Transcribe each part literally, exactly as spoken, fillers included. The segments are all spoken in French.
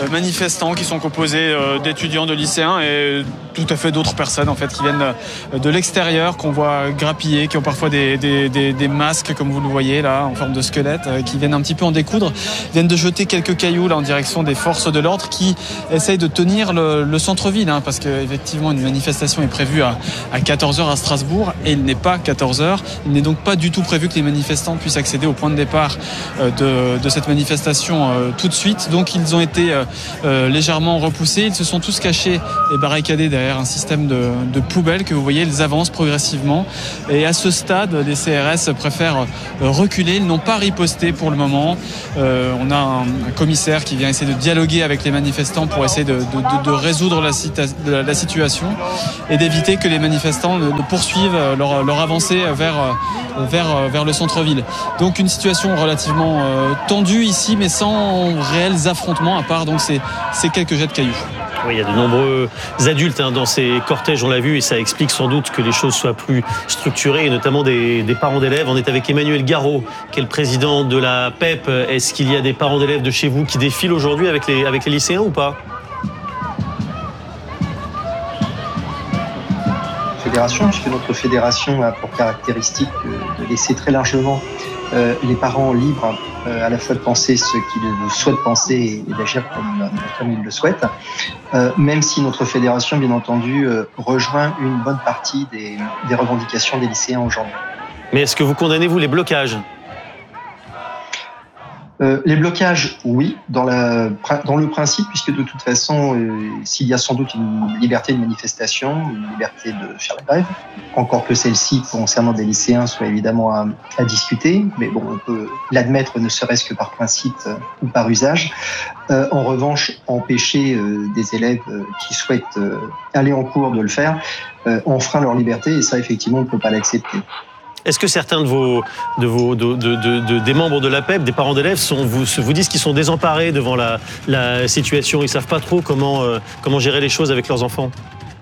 manifestants qui sont composés d'étudiants, de lycéens et tout à fait d'autres personnes en fait qui viennent de l'extérieur, qu'on voit grappiller, qui ont parfois des, des, des, des masques comme vous le voyez là en forme de squelette, qui viennent un petit peu en découdre, viennent de jeter quelques cailloux là en direction des forces de l'ordre qui essayent de tenir le, le centre-ville hein, parce qu'effectivement une manifestation est prévue à, à quatorze heures à Strasbourg et il n'est pas quatorze heures. Il n'est donc pas du tout prévu que les manifestants puissent accéder au point de départ de, de cette manifestation euh, tout de suite. Donc ils ont été euh, euh, légèrement repoussés. Ils se sont tous cachés et barricadés derrière un système de, de poubelles que vous voyez. Ils avancent progressivement. Et à ce stade, les C R S préfèrent reculer. Ils n'ont pas riposté pour le moment. Euh, on a un, un commissaire qui vient essayer de dialoguer avec les manifestants pour essayer de, de, de, de résoudre la, la, la situation et d'éviter que les manifestants ne, ne poursuivent leur, leur avancée vers, vers, vers le centre-ville. Donc une situation relativement euh, tendue ici, mais sans réels affrontements, à part donc ces, ces quelques jets de cailloux. Oui, il y a de nombreux adultes hein, dans ces cortèges, on l'a vu, et ça explique sans doute que les choses soient plus structurées, et notamment des, des parents d'élèves. On est avec Emmanuel Garot, qui est le président de la P E P. Est-ce qu'il y a des parents d'élèves de chez vous qui défilent aujourd'hui avec les, avec les lycéens ou pas ? Fédération, puisque notre fédération a pour caractéristique de laisser très largement euh, les parents libres euh, à la fois de penser ce qu'ils souhaitent penser et d'agir comme, comme ils le souhaitent, euh, même si notre fédération, bien entendu, euh, rejoint une bonne partie des, des revendications des lycéens aujourd'hui. Mais est-ce que vous condamnez, vous, les blocages ? Euh, les blocages, oui, dans, la, dans le principe, puisque de toute façon, euh, s'il y a sans doute une liberté de manifestation, une liberté de faire la grève, encore que celle-ci, concernant des lycéens, soit évidemment à, à discuter, mais bon, on peut l'admettre ne serait-ce que par principe euh, ou par usage. Euh, en revanche, empêcher euh, des élèves euh, qui souhaitent euh, aller en cours de le faire, euh, enfreint leur liberté, et ça, effectivement, on ne peut pas l'accepter. Est-ce que certains de vos, de vos, de, de, de, de, des membres de l'A P E P, des parents d'élèves, sont, vous, vous disent qu'ils sont désemparés devant la, la situation, ils ne savent pas trop comment, euh, comment gérer les choses avec leurs enfants ?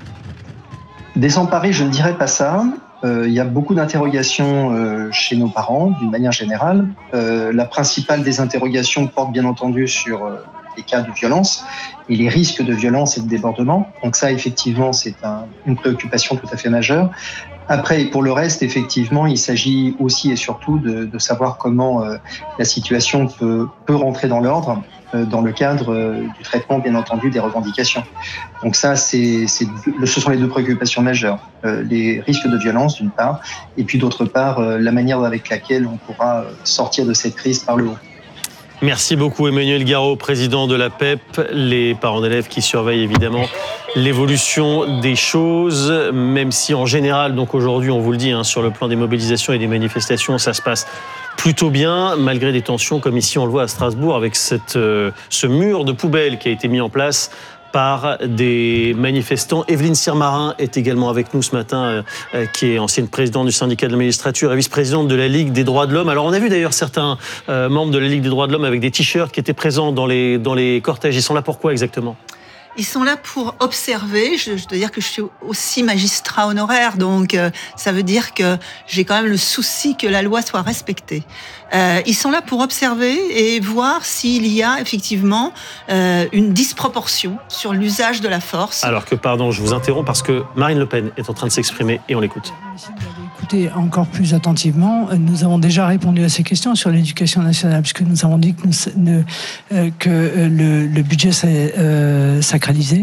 Désemparés, je ne dirais pas ça. Euh, il y a beaucoup d'interrogations euh, chez nos parents, d'une manière générale. Euh, la principale des interrogations porte bien entendu sur euh, les cas de violence et les risques de violence et de débordement. Donc ça, effectivement, c'est un, une préoccupation tout à fait majeure. Après, pour le reste, effectivement, il s'agit aussi et surtout de, de savoir comment euh, la situation peut, peut rentrer dans l'ordre euh, dans le cadre euh, du traitement, bien entendu, des revendications. Donc ça, c'est, c'est, ce sont les deux préoccupations majeures. Euh, les risques de violence, d'une part, et puis d'autre part, euh, la manière avec laquelle on pourra sortir de cette crise par le haut. Merci beaucoup Emmanuel Garot, président de la P E P, les parents d'élèves qui surveillent évidemment l'évolution des choses, même si en général, donc aujourd'hui on vous le dit, hein, sur le plan des mobilisations et des manifestations, ça se passe plutôt bien, malgré des tensions comme ici on le voit à Strasbourg avec cette, euh, ce mur de poubelles qui a été mis en place par des manifestants. Evelyne Sirmarin est également avec nous ce matin, euh, qui est ancienne présidente du syndicat de la magistrature et vice-présidente de la Ligue des droits de l'homme. Alors on a vu d'ailleurs certains euh, membres de la Ligue des droits de l'homme avec des t-shirts qui étaient présents dans les, dans les cortèges. Ils sont là pour quoi exactement ? Ils sont là pour observer. Je, je dois dire que je suis aussi magistrat honoraire, donc euh, ça veut dire que j'ai quand même le souci que la loi soit respectée. Euh, ils sont là pour observer et voir s'il y a effectivement euh, une disproportion sur l'usage de la force. Alors que, pardon, je vous interromps parce que Marine Le Pen est en train de s'exprimer et on l'écoute. Écoutez encore plus attentivement, nous avons déjà répondu à ces questions sur l'éducation nationale, puisque nous avons dit que, nous, euh, que le, le budget s'est euh, sacralisé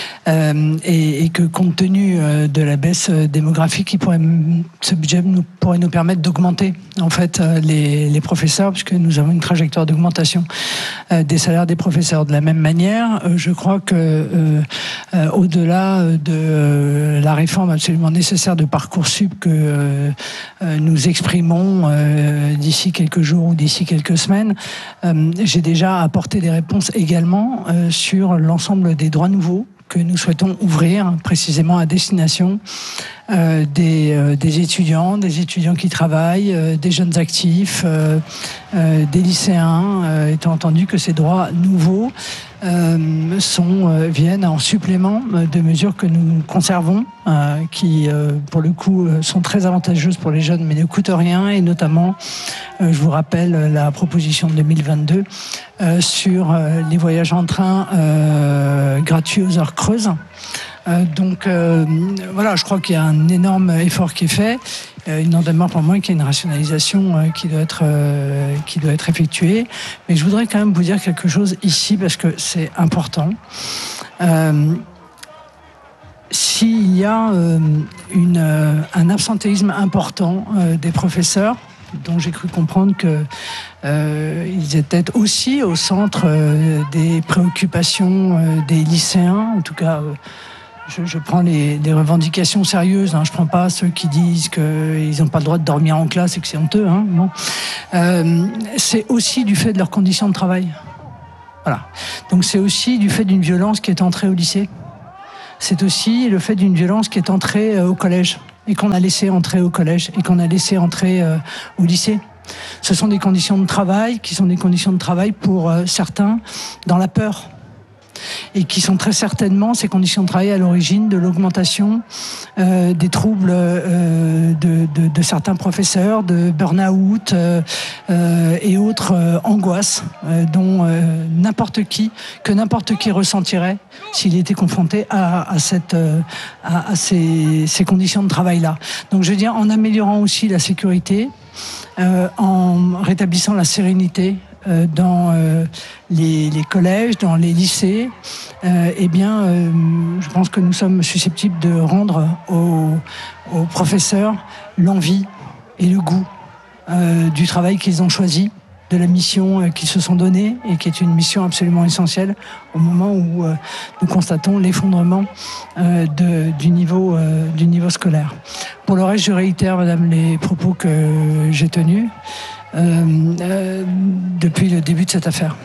euh, et, et que compte tenu euh, de la baisse démographique, il pourrait, ce budget nous, pourrait nous permettre d'augmenter en fait les, les professeurs, puisque nous avons une trajectoire d'augmentation euh, des salaires des professeurs. De la même manière, euh, je crois que euh, euh, au-delà de euh, la réforme absolument nécessaire de Parcoursup que euh, Euh, nous exprimons euh, d'ici quelques jours ou d'ici quelques semaines. Euh, j'ai déjà apporté des réponses également euh, sur l'ensemble des droits nouveaux que nous souhaitons ouvrir précisément à destination euh, des, euh, des étudiants, des étudiants qui travaillent, euh, des jeunes actifs, euh, euh, des lycéens, euh, étant entendu que ces droits nouveaux euh, sont, euh, viennent en supplément de mesures que nous conservons, euh, qui, euh, pour le coup, sont très avantageuses pour les jeunes, mais ne coûtent rien, et notamment, euh, je vous rappelle la proposition de deux mille vingt-deux euh, sur euh, les voyages en train euh, gratuits aux heures creuses. Euh, donc euh, voilà, je crois qu'il y a un énorme effort qui est fait. Euh, il n'en demeure pas moins qu'il y a une rationalisation euh, qui doit être euh, qui doit être effectuée. Mais je voudrais quand même vous dire quelque chose ici parce que c'est important. Euh, S'il y a euh, une, euh, un absentéisme important euh, des professeurs, dont j'ai cru comprendre que euh, ils étaient aussi au centre euh, des préoccupations euh, des lycéens, en tout cas. Euh, Je, je prends les, les revendications sérieuses. Hein. Je prends pas ceux qui disent qu'ils n'ont pas le droit de dormir en classe et que c'est honteux. Hein. Bon. Euh, c'est aussi du fait de leurs conditions de travail. Voilà. Donc c'est aussi du fait d'une violence qui est entrée au lycée. C'est aussi le fait d'une violence qui est entrée euh, au collège et qu'on a laissé entrer au collège et qu'on a laissé entrer euh, au lycée. Ce sont des conditions de travail qui sont des conditions de travail pour euh, certains dans la peur. Et qui sont très certainement ces conditions de travail à l'origine de l'augmentation euh, des troubles euh, de, de, de certains professeurs, de burn-out euh, euh, et autres euh, angoisses euh, dont euh, n'importe qui, que n'importe qui ressentirait s'il était confronté à, à, cette, euh, à, à ces, ces conditions de travail-là. Donc je veux dire, en améliorant aussi la sécurité, euh, en rétablissant la sérénité, dans euh, les, les collèges, dans les lycées, euh, eh bien, euh, je pense que nous sommes susceptibles de rendre aux, aux professeurs l'envie et le goût euh, du travail qu'ils ont choisi, de la mission euh, qu'ils se sont donnée et qui est une mission absolument essentielle au moment où euh, nous constatons l'effondrement euh, de, du, niveau, euh, du niveau scolaire. Pour le reste, je réitère, Madame, les propos que j'ai tenus. Euh, euh, depuis le début de cette affaire.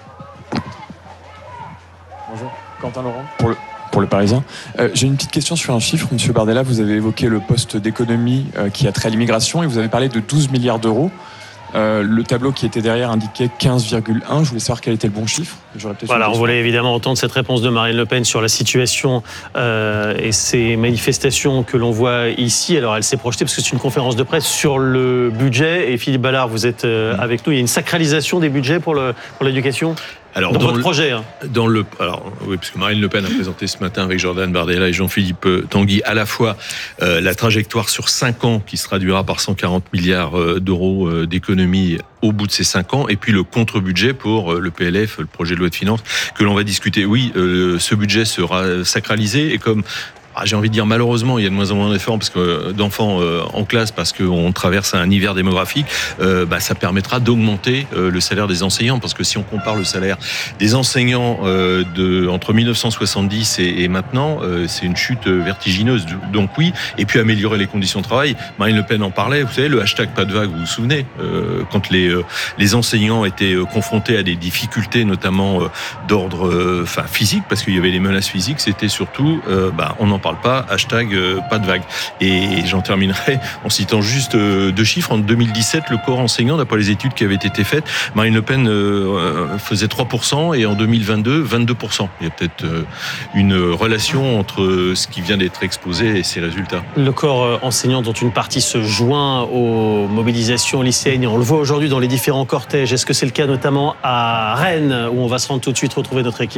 Bonjour, Quentin Laurent, pour le, pour le Parisien. Euh, j'ai une petite question sur un chiffre. Monsieur Bardella, vous avez évoqué le poste d'économie euh, qui a trait à l'immigration et vous avez parlé de douze milliards d'euros. Euh, le tableau qui était derrière indiquait quinze virgule un. Je voulais savoir quel était le bon chiffre. J'aurais peut-être voilà, on voulait évidemment entendre cette réponse de Marine Le Pen sur la situation euh, et ces manifestations que l'on voit ici. Alors, elle s'est projetée parce que c'est une conférence de presse sur le budget. Et Philippe Ballard, vous êtes euh, avec nous. Il y a une sacralisation des budgets pour, le, pour l'éducation. Alors, dans, dans votre le, projet. Hein. Dans le, alors, oui, parce que Marine Le Pen a présenté ce matin avec Jordan Bardella et Jean-Philippe Tanguy à la fois euh, la trajectoire sur cinq ans qui se traduira par cent quarante milliards d'euros d'économies au bout de ces cinq ans, et puis le contre-budget pour le P L F, le projet de loi de finances, que l'on va discuter. Oui, euh, ce budget sera sacralisé, et comme Ah, j'ai envie de dire malheureusement il y a de moins en moins d'enfants parce que d'enfants euh, en classe parce qu'on traverse un hiver démographique, euh, bah, ça permettra d'augmenter euh, le salaire des enseignants, parce que si on compare le salaire des enseignants euh, de entre mille neuf cent soixante-dix et, et maintenant, euh, c'est une chute vertigineuse. Donc oui, et puis améliorer les conditions de travail. Marine Le Pen en parlait, vous savez, le hashtag pas de vague, vous vous souvenez, euh, quand les euh, les enseignants étaient euh, confrontés à des difficultés notamment euh, d'ordre euh, enfin physique, parce qu'il y avait les menaces physiques, c'était surtout euh, bah, on en parle pas, hashtag euh, pas de vague. Et j'en terminerai en citant juste euh, deux chiffres. En deux mille dix-sept, le corps enseignant, d'après les études qui avaient été faites, Marine Le Pen euh, faisait trois pour cent et en deux mille vingt-deux, vingt-deux pour cent. Il y a peut-être euh, une relation entre ce qui vient d'être exposé et ces résultats. Le corps enseignant dont une partie se joint aux mobilisations lycéennes, et on le voit aujourd'hui dans les différents cortèges. Est-ce que c'est le cas notamment à Rennes, où on va se rendre tout de suite retrouver notre équipe ?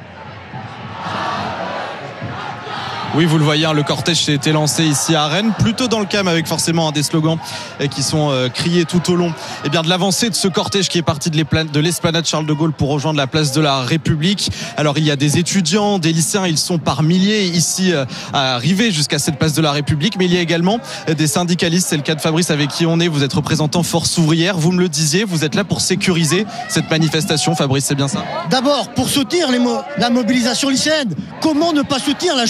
Oui, vous le voyez, hein, le cortège a été lancé ici à Rennes, plutôt dans le calme, avec forcément des slogans qui sont euh, criés tout au long eh bien, de l'avancée de ce cortège qui est parti de l'esplanade Charles de Gaulle pour rejoindre la place de la République. Alors il y a des étudiants, des lycéens, ils sont par milliers ici euh, à arriver jusqu'à cette place de la République, mais il y a également des syndicalistes. C'est le cas de Fabrice avec qui on est. Vous êtes représentant Force ouvrière, vous me le disiez, vous êtes là pour sécuriser cette manifestation. Fabrice, c'est bien ça ? D'abord, pour soutenir les mo- la mobilisation lycéenne. Comment ne pas soutenir la jeunesse ?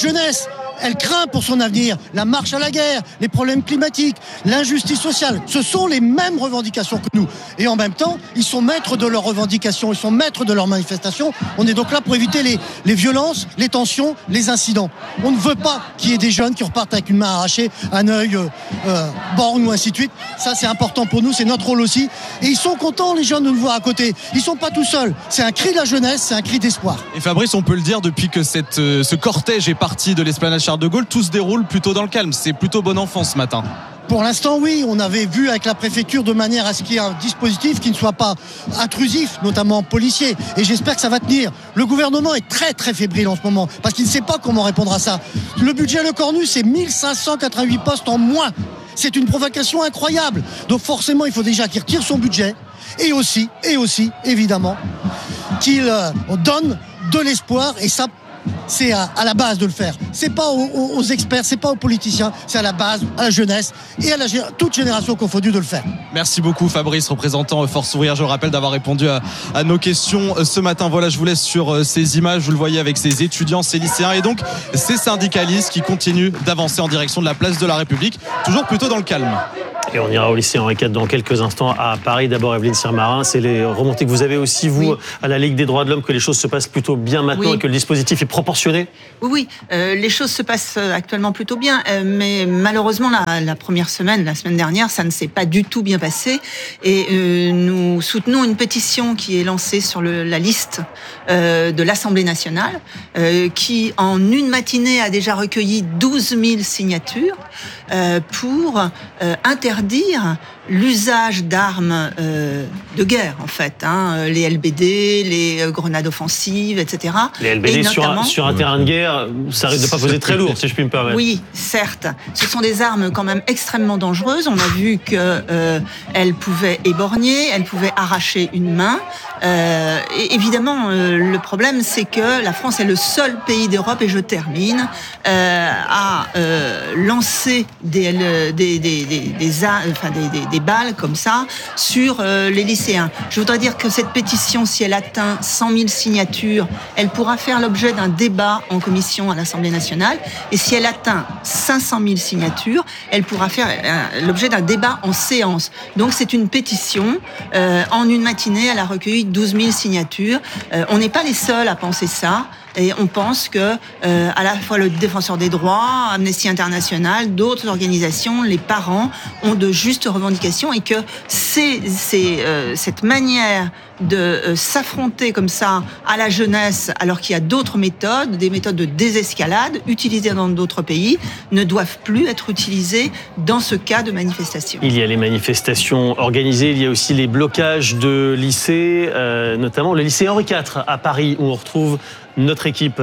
elle craint pour son avenir. La marche à la guerre, les problèmes climatiques, l'injustice sociale, ce sont les mêmes revendications que nous. Et en même temps, ils sont maîtres de leurs revendications, ils sont maîtres de leurs manifestations. On est donc là pour éviter les, les violences, les tensions, les incidents. On ne veut pas qu'il y ait des jeunes qui repartent avec une main arrachée, un œil euh, euh, borgne ou ainsi de suite. Ça, c'est important pour nous, c'est notre rôle aussi. Et ils sont contents, les jeunes, de nous voir à côté. Ils sont pas tout seuls. C'est un cri de la jeunesse, c'est un cri d'espoir. Et Fabrice, on peut le dire, depuis que cette, euh, ce cortège est parti de l'esplanade Charles de Gaulle, tout se déroule plutôt dans le calme. C'est plutôt bon enfant ce matin. Pour l'instant, oui, on avait vu avec la préfecture de manière à ce qu'il y ait un dispositif qui ne soit pas intrusif, notamment policier. Et j'espère que ça va tenir. Le gouvernement est très très fébrile en ce moment parce qu'il ne sait pas comment répondre à ça. Le budget Le Cornu, c'est mille cinq cent quatre-vingt-huit postes en moins. C'est une provocation incroyable. Donc forcément, il faut déjà qu'il retire son budget et aussi, et aussi, évidemment, qu'il euh, donne de l'espoir. Et ça, c'est à, à la base de le faire. C'est pas aux, aux, aux experts, c'est pas aux politiciens, c'est à la base, à la jeunesse et à la, toute génération confondue de le faire. Merci beaucoup Fabrice, représentant Force Ouvrière. Je le rappelle d'avoir répondu à, à nos questions ce matin. Voilà, je vous laisse sur ces images. Vous le voyez avec ces étudiants, ces lycéens et donc ces syndicalistes qui continuent d'avancer en direction de la place de la République, toujours plutôt dans le calme. Et on ira au lycée Henri quatre dans quelques instants à Paris. D'abord, Evelyne Sirmarin, c'est les remontées que vous avez aussi, vous, oui. à la Ligue des droits de l'homme, que les choses se passent plutôt bien maintenant oui. et que le dispositif est proportionné. Oui, oui. Euh, les choses se passent actuellement plutôt bien, euh, mais malheureusement, la, la première semaine, la semaine dernière, ça ne s'est pas du tout bien passé. Et euh, nous soutenons une pétition qui est lancée sur le, la liste euh, de l'Assemblée nationale, euh, qui, en une matinée, a déjà recueilli douze mille signatures euh, pour euh, interdire dire l'usage d'armes euh, de guerre, en fait, hein, les L B D, les euh, grenades offensives, et cetera. Les L B D sur un, sur un terrain de guerre, ça risque de pas poser très lourd, si je puis me permettre. Oui, certes. Ce sont des armes quand même extrêmement dangereuses. On a vu qu'elles euh, pouvaient éborgner, elles pouvaient arracher une main. Euh, et évidemment, euh, le problème, c'est que la France est le seul pays d'Europe, et je termine, euh, à euh, lancer des, des, des, des, des, enfin, des, des, des balles comme ça sur euh, les lycéens. Je voudrais dire que cette pétition, si elle atteint cent mille signatures, elle pourra faire l'objet d'un débat en commission à l'Assemblée nationale. Et si elle atteint cinq cent mille signatures, elle pourra faire euh, l'objet d'un débat en séance. Donc c'est une pétition. Euh, en une matinée, elle a recueilli douze mille signatures. Euh, on n'est pas les seuls à penser ça. Et on pense que euh, à la fois le Défenseur des droits, Amnesty International, d'autres organisations, les parents ont de justes revendications et que c'est, c'est euh, cette manière de euh, s'affronter comme ça à la jeunesse, alors qu'il y a d'autres méthodes, des méthodes de désescalade utilisées dans d'autres pays, ne doivent plus être utilisées dans ce cas de manifestation. Il y a les manifestations organisées, il y a aussi les blocages de lycées, euh, notamment le lycée Henri quatre à Paris, où on retrouve notre équipe.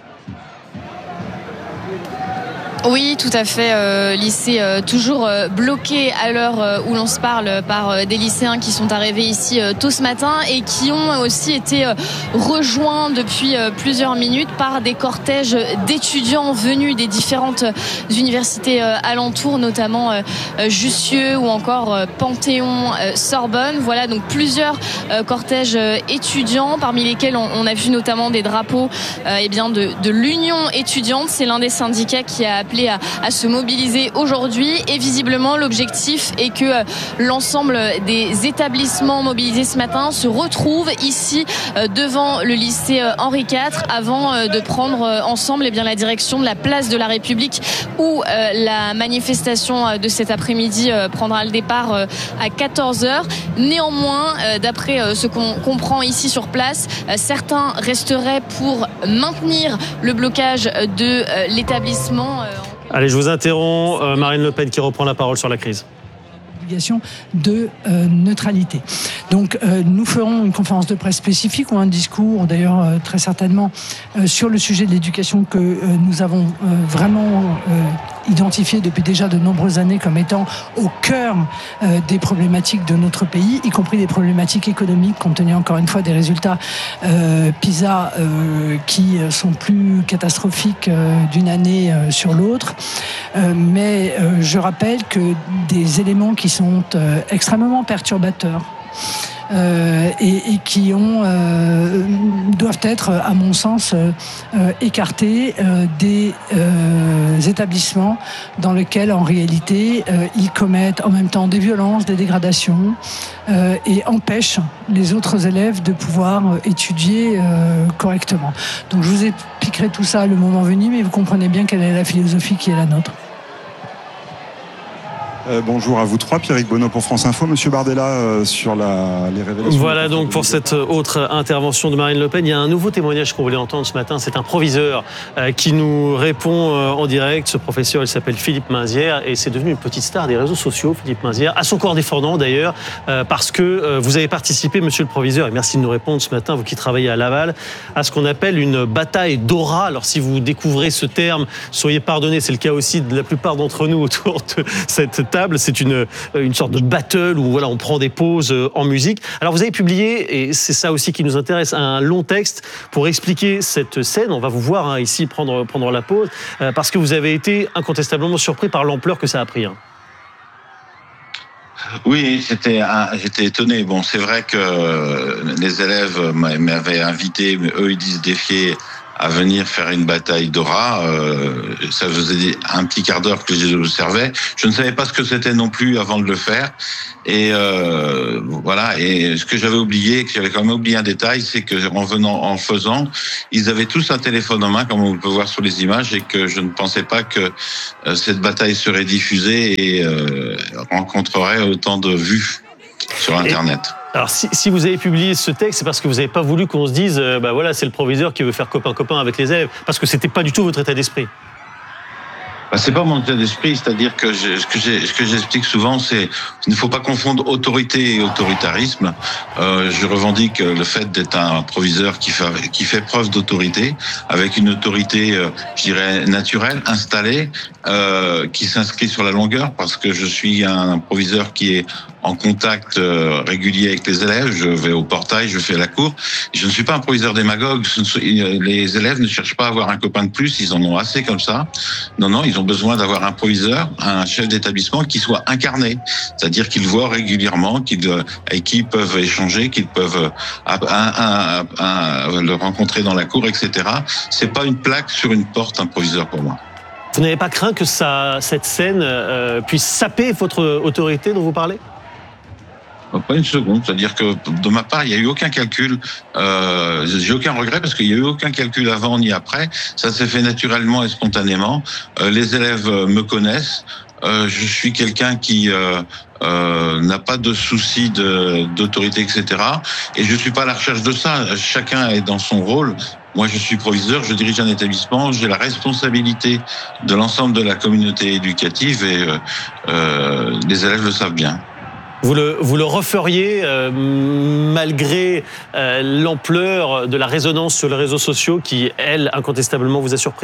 Oui, tout à fait. Euh, lycée euh, toujours euh, bloqué à l'heure euh, où l'on se parle par euh, des lycéens qui sont arrivés ici euh, tôt ce matin et qui ont aussi été euh, rejoints depuis euh, plusieurs minutes par des cortèges d'étudiants venus des différentes universités euh, alentours, notamment euh, Jussieu ou encore euh, Panthéon, euh, Sorbonne. Voilà donc plusieurs euh, cortèges euh, étudiants, parmi lesquels on, on a vu notamment des drapeaux euh, eh bien de, de l'Union étudiante. C'est l'un des syndicats qui a appelé À, à se mobiliser aujourd'hui et visiblement l'objectif est que euh, l'ensemble des établissements mobilisés ce matin se retrouvent ici euh, devant le lycée euh, Henri quatre avant euh, de prendre euh, ensemble eh bien, la direction de la place de la République où euh, la manifestation euh, de cet après-midi euh, prendra le départ euh, à quatorze heures. Néanmoins, euh, d'après euh, ce qu'on comprend ici sur place, euh, certains resteraient pour maintenir le blocage de euh, l'établissement. Euh, Allez, je vous interromps. Euh, Marine Le Pen qui reprend la parole sur la crise. De euh, neutralité. Donc euh, nous ferons une conférence de presse spécifique ou un discours d'ailleurs euh, très certainement euh, sur le sujet de l'éducation que euh, nous avons euh, vraiment euh, identifié depuis déjà de nombreuses années comme étant au cœur euh, des problématiques de notre pays, y compris des problématiques économiques compte tenu encore une fois des résultats euh, PISA euh, qui sont plus catastrophiques euh, d'une année euh, sur l'autre. Euh, mais euh, je rappelle que des éléments qui sont sont euh, extrêmement perturbateurs euh, et, et qui ont, euh, doivent être, à mon sens, euh, écartés euh, des euh, établissements dans lesquels, en réalité, euh, ils commettent en même temps des violences, des dégradations euh, et empêchent les autres élèves de pouvoir étudier euh, correctement. Donc je vous expliquerai tout ça le moment venu, mais vous comprenez bien quelle est la philosophie qui est la nôtre. Euh, bonjour à vous trois, Pierrick Bonneau pour France Info. Monsieur Bardella, euh, sur la, les révélations... Voilà donc pour cette autre intervention de Marine Le Pen. Il y a un nouveau témoignage qu'on voulait entendre ce matin. C'est un proviseur euh, qui nous répond euh, en direct. Ce professeur, il s'appelle Philippe Mainzière et c'est devenu une petite star des réseaux sociaux, Philippe Mainzière, à son corps défendant d'ailleurs, euh, parce que euh, vous avez participé, monsieur le proviseur, et merci de nous répondre ce matin, vous qui travaillez à Laval, à ce qu'on appelle une bataille d'aura. Alors si vous découvrez ce terme, soyez pardonnés, c'est le cas aussi de la plupart d'entre nous autour de cette table. C'est une, une sorte de battle où voilà, on prend des pauses en musique. Alors vous avez publié, et c'est ça aussi qui nous intéresse, un long texte pour expliquer cette scène. On va vous voir hein, ici prendre, prendre la pause, euh, parce que vous avez été incontestablement surpris par l'ampleur que ça a pris. Hein. Oui, c'était un, j'étais étonné. Bon, c'est vrai que les élèves m'avaient invité, mais eux ils disent défier à venir faire une bataille d'aura. Euh, ça faisait un petit quart d'heure que je les observais. Je ne savais pas ce que c'était non plus avant de le faire. Et euh, voilà. Et ce que j'avais oublié, que j'avais quand même oublié un détail, c'est que en venant, en faisant, ils avaient tous un téléphone en main, comme on peut voir sur les images, et que je ne pensais pas que euh, cette bataille serait diffusée et euh, rencontrerait autant de vues sur Internet. Et... Alors, si, si vous avez publié ce texte, c'est parce que vous n'avez pas voulu qu'on se dise, euh, bah voilà, c'est le proviseur qui veut faire copain-copain avec les élèves, parce que c'était pas du tout votre état d'esprit. Bah, c'est pas mon état d'esprit, c'est-à-dire que je, ce que j'ai, ce que j'explique souvent, c'est qu'il ne faut pas confondre autorité et autoritarisme. Euh, je revendique le fait d'être un proviseur qui fait, qui fait preuve d'autorité, avec une autorité, euh, je dirais, naturelle, installée, euh, qui s'inscrit sur la longueur, parce que je suis un proviseur qui est en contact euh, régulier avec les élèves. Je vais au portail, je fais la cour. Je ne suis pas un proviseur démagogue. Les élèves ne cherchent pas à avoir un copain de plus, ils en ont assez comme ça. Non, non, ils ont besoin d'avoir un proviseur, un chef d'établissement qui soit incarné, c'est-à-dire qu'ils voient régulièrement, qu'ils, avec qui ils peuvent échanger, qu'ils peuvent un, un, un, un, le rencontrer dans la cour, et cetera. C'est pas une plaque sur une porte, un proviseur pour moi. Vous n'avez pas craint que ça, cette scène euh, puisse saper votre autorité dont vous parlez ? Pas une seconde, c'est-à-dire que de ma part, il n'y a eu aucun calcul. Euh, j'ai aucun regret parce qu'il n'y a eu aucun calcul avant ni après. Ça s'est fait naturellement et spontanément. Euh, les élèves me connaissent. Euh, je suis quelqu'un qui euh, euh, n'a pas de soucis de, d'autorité, et cetera. Et je suis pas à la recherche de ça. Chacun est dans son rôle. Moi, je suis proviseur, je dirige un établissement, j'ai la responsabilité de l'ensemble de la communauté éducative et euh, euh, les élèves le savent bien. Vous le, vous le referiez euh, malgré euh, l'ampleur de la résonance sur les réseaux sociaux qui, elle, incontestablement vous a surpris ?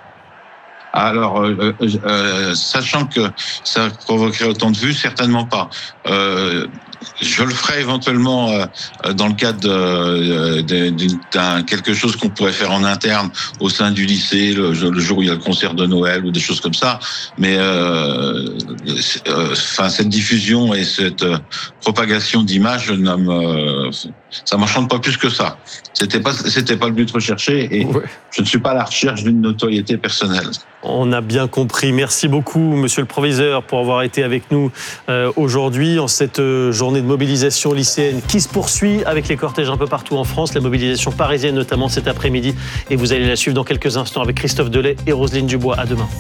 Alors, euh, euh, sachant que ça provoquerait autant de vues, certainement pas. Euh, je le ferai éventuellement euh, dans le cadre de, de, de, d'un quelque chose qu'on pourrait faire en interne au sein du lycée, le, le jour où il y a le concert de Noël ou des choses comme ça. Mais euh, euh, enfin, cette diffusion et cette euh, propagation d'images, ne me, ça m'enchante pas plus que ça. C'était pas, c'était pas le but recherché et ouais. Je ne suis pas à la recherche d'une notoriété personnelle. On a bien compris. Merci beaucoup, monsieur le proviseur, pour avoir été avec nous euh, aujourd'hui en cette euh, journée de mobilisation lycéenne qui se poursuit avec les cortèges un peu partout en France, la mobilisation parisienne notamment cet après-midi. Et vous allez la suivre dans quelques instants avec Christophe Delay et Roselyne Dubois. À demain.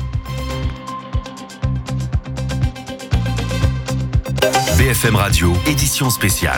B F M Radio, édition spéciale.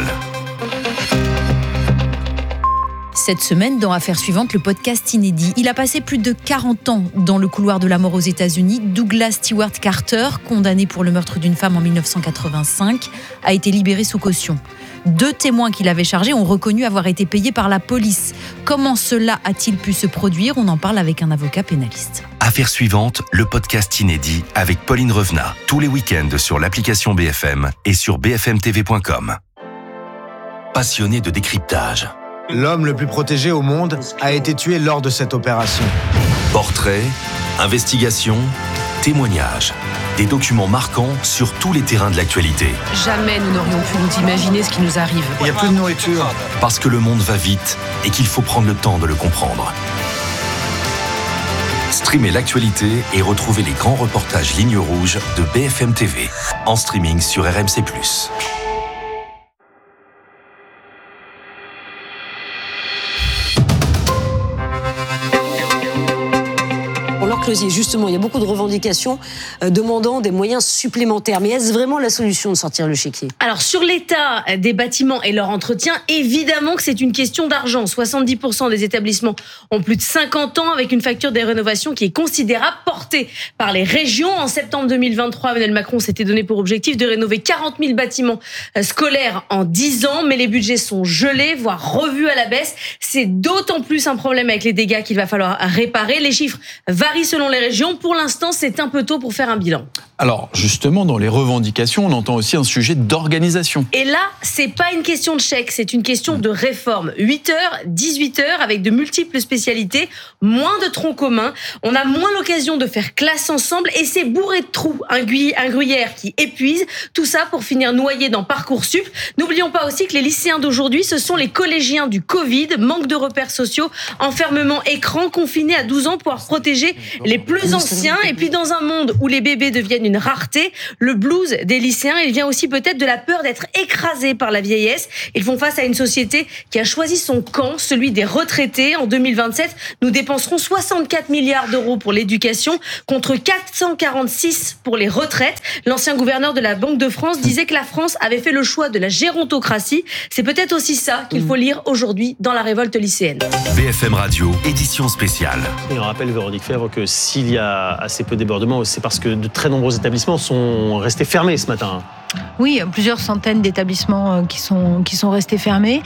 Cette semaine, dans Affaires suivantes, le podcast inédit. Il a passé plus de quarante ans dans le couloir de la mort aux États-Unis. Douglas Stewart Carter, condamné pour le meurtre d'une femme en dix-neuf cent quatre-vingt-cinq, a été libéré sous caution. Deux témoins qu'il avait chargés ont reconnu avoir été payés par la police. Comment cela a-t-il pu se produire ? On en parle avec un avocat pénaliste. Affaires suivantes, le podcast inédit avec Pauline Revenat. Tous les week-ends sur l'application B F M et sur b f m t v point com. Passionné de décryptage. L'homme le plus protégé au monde a été tué lors de cette opération. Portrait, investigation, témoignages, des documents marquants sur tous les terrains de l'actualité. Jamais nous n'aurions pu nous imaginer ce qui nous arrive. Il n'y a plus de nourriture. Parce que le monde va vite et qu'il faut prendre le temps de le comprendre. Streamez l'actualité et retrouvez les grands reportages Ligne Rouge de B F M T V en streaming sur R M C plus. Justement, il y a beaucoup de revendications euh, demandant des moyens supplémentaires. Mais est-ce vraiment la solution de sortir le chéquier ? Alors, sur l'état des bâtiments et leur entretien, évidemment que c'est une question d'argent. soixante-dix pour cent des établissements ont plus de cinquante ans avec une facture des rénovations qui est considérable, portée par les régions. En septembre deux mille vingt-trois, Emmanuel Macron s'était donné pour objectif de rénover quarante mille bâtiments scolaires en dix ans. Mais les budgets sont gelés, voire revus à la baisse. C'est d'autant plus un problème avec les dégâts qu'il va falloir réparer. Les chiffres varient selon les régions. Pour l'instant, c'est un peu tôt pour faire un bilan. Alors, justement, dans les revendications, on entend aussi un sujet d'organisation. Et là, c'est pas une question de chèque, c'est une question de réforme. huit heures, dix-huit heures, avec de multiples spécialités, moins de troncs communs. On a moins l'occasion de faire classe ensemble et c'est bourré de trous. Un, gui- un gruyère qui épuise. Tout ça pour finir noyé dans Parcoursup. N'oublions pas aussi que les lycéens d'aujourd'hui, ce sont les collégiens du Covid. Manque de repères sociaux, enfermement écran, confinés à douze ans pour protéger les plus anciens. Et puis dans un monde où les bébés deviennent une rareté, le blues des lycéens, il vient aussi peut-être de la peur d'être écrasés par la vieillesse. Ils font face à une société qui a choisi son camp, celui des retraités. En deux mille vingt-sept, nous dépenserons soixante-quatre milliards d'euros pour l'éducation contre quatre cent quarante-six pour les retraites. L'ancien gouverneur de la Banque de France disait que la France avait fait le choix de la gérontocratie. C'est peut-être aussi ça qu'il faut lire aujourd'hui dans la révolte lycéenne. B F M Radio, édition spéciale. Et on rappelle, Véronique Fèvre, que s'il y a assez peu de débordements, c'est parce que de très nombreux établissements sont restés fermés ce matin. Oui, plusieurs centaines d'établissements qui sont, qui sont restés fermés.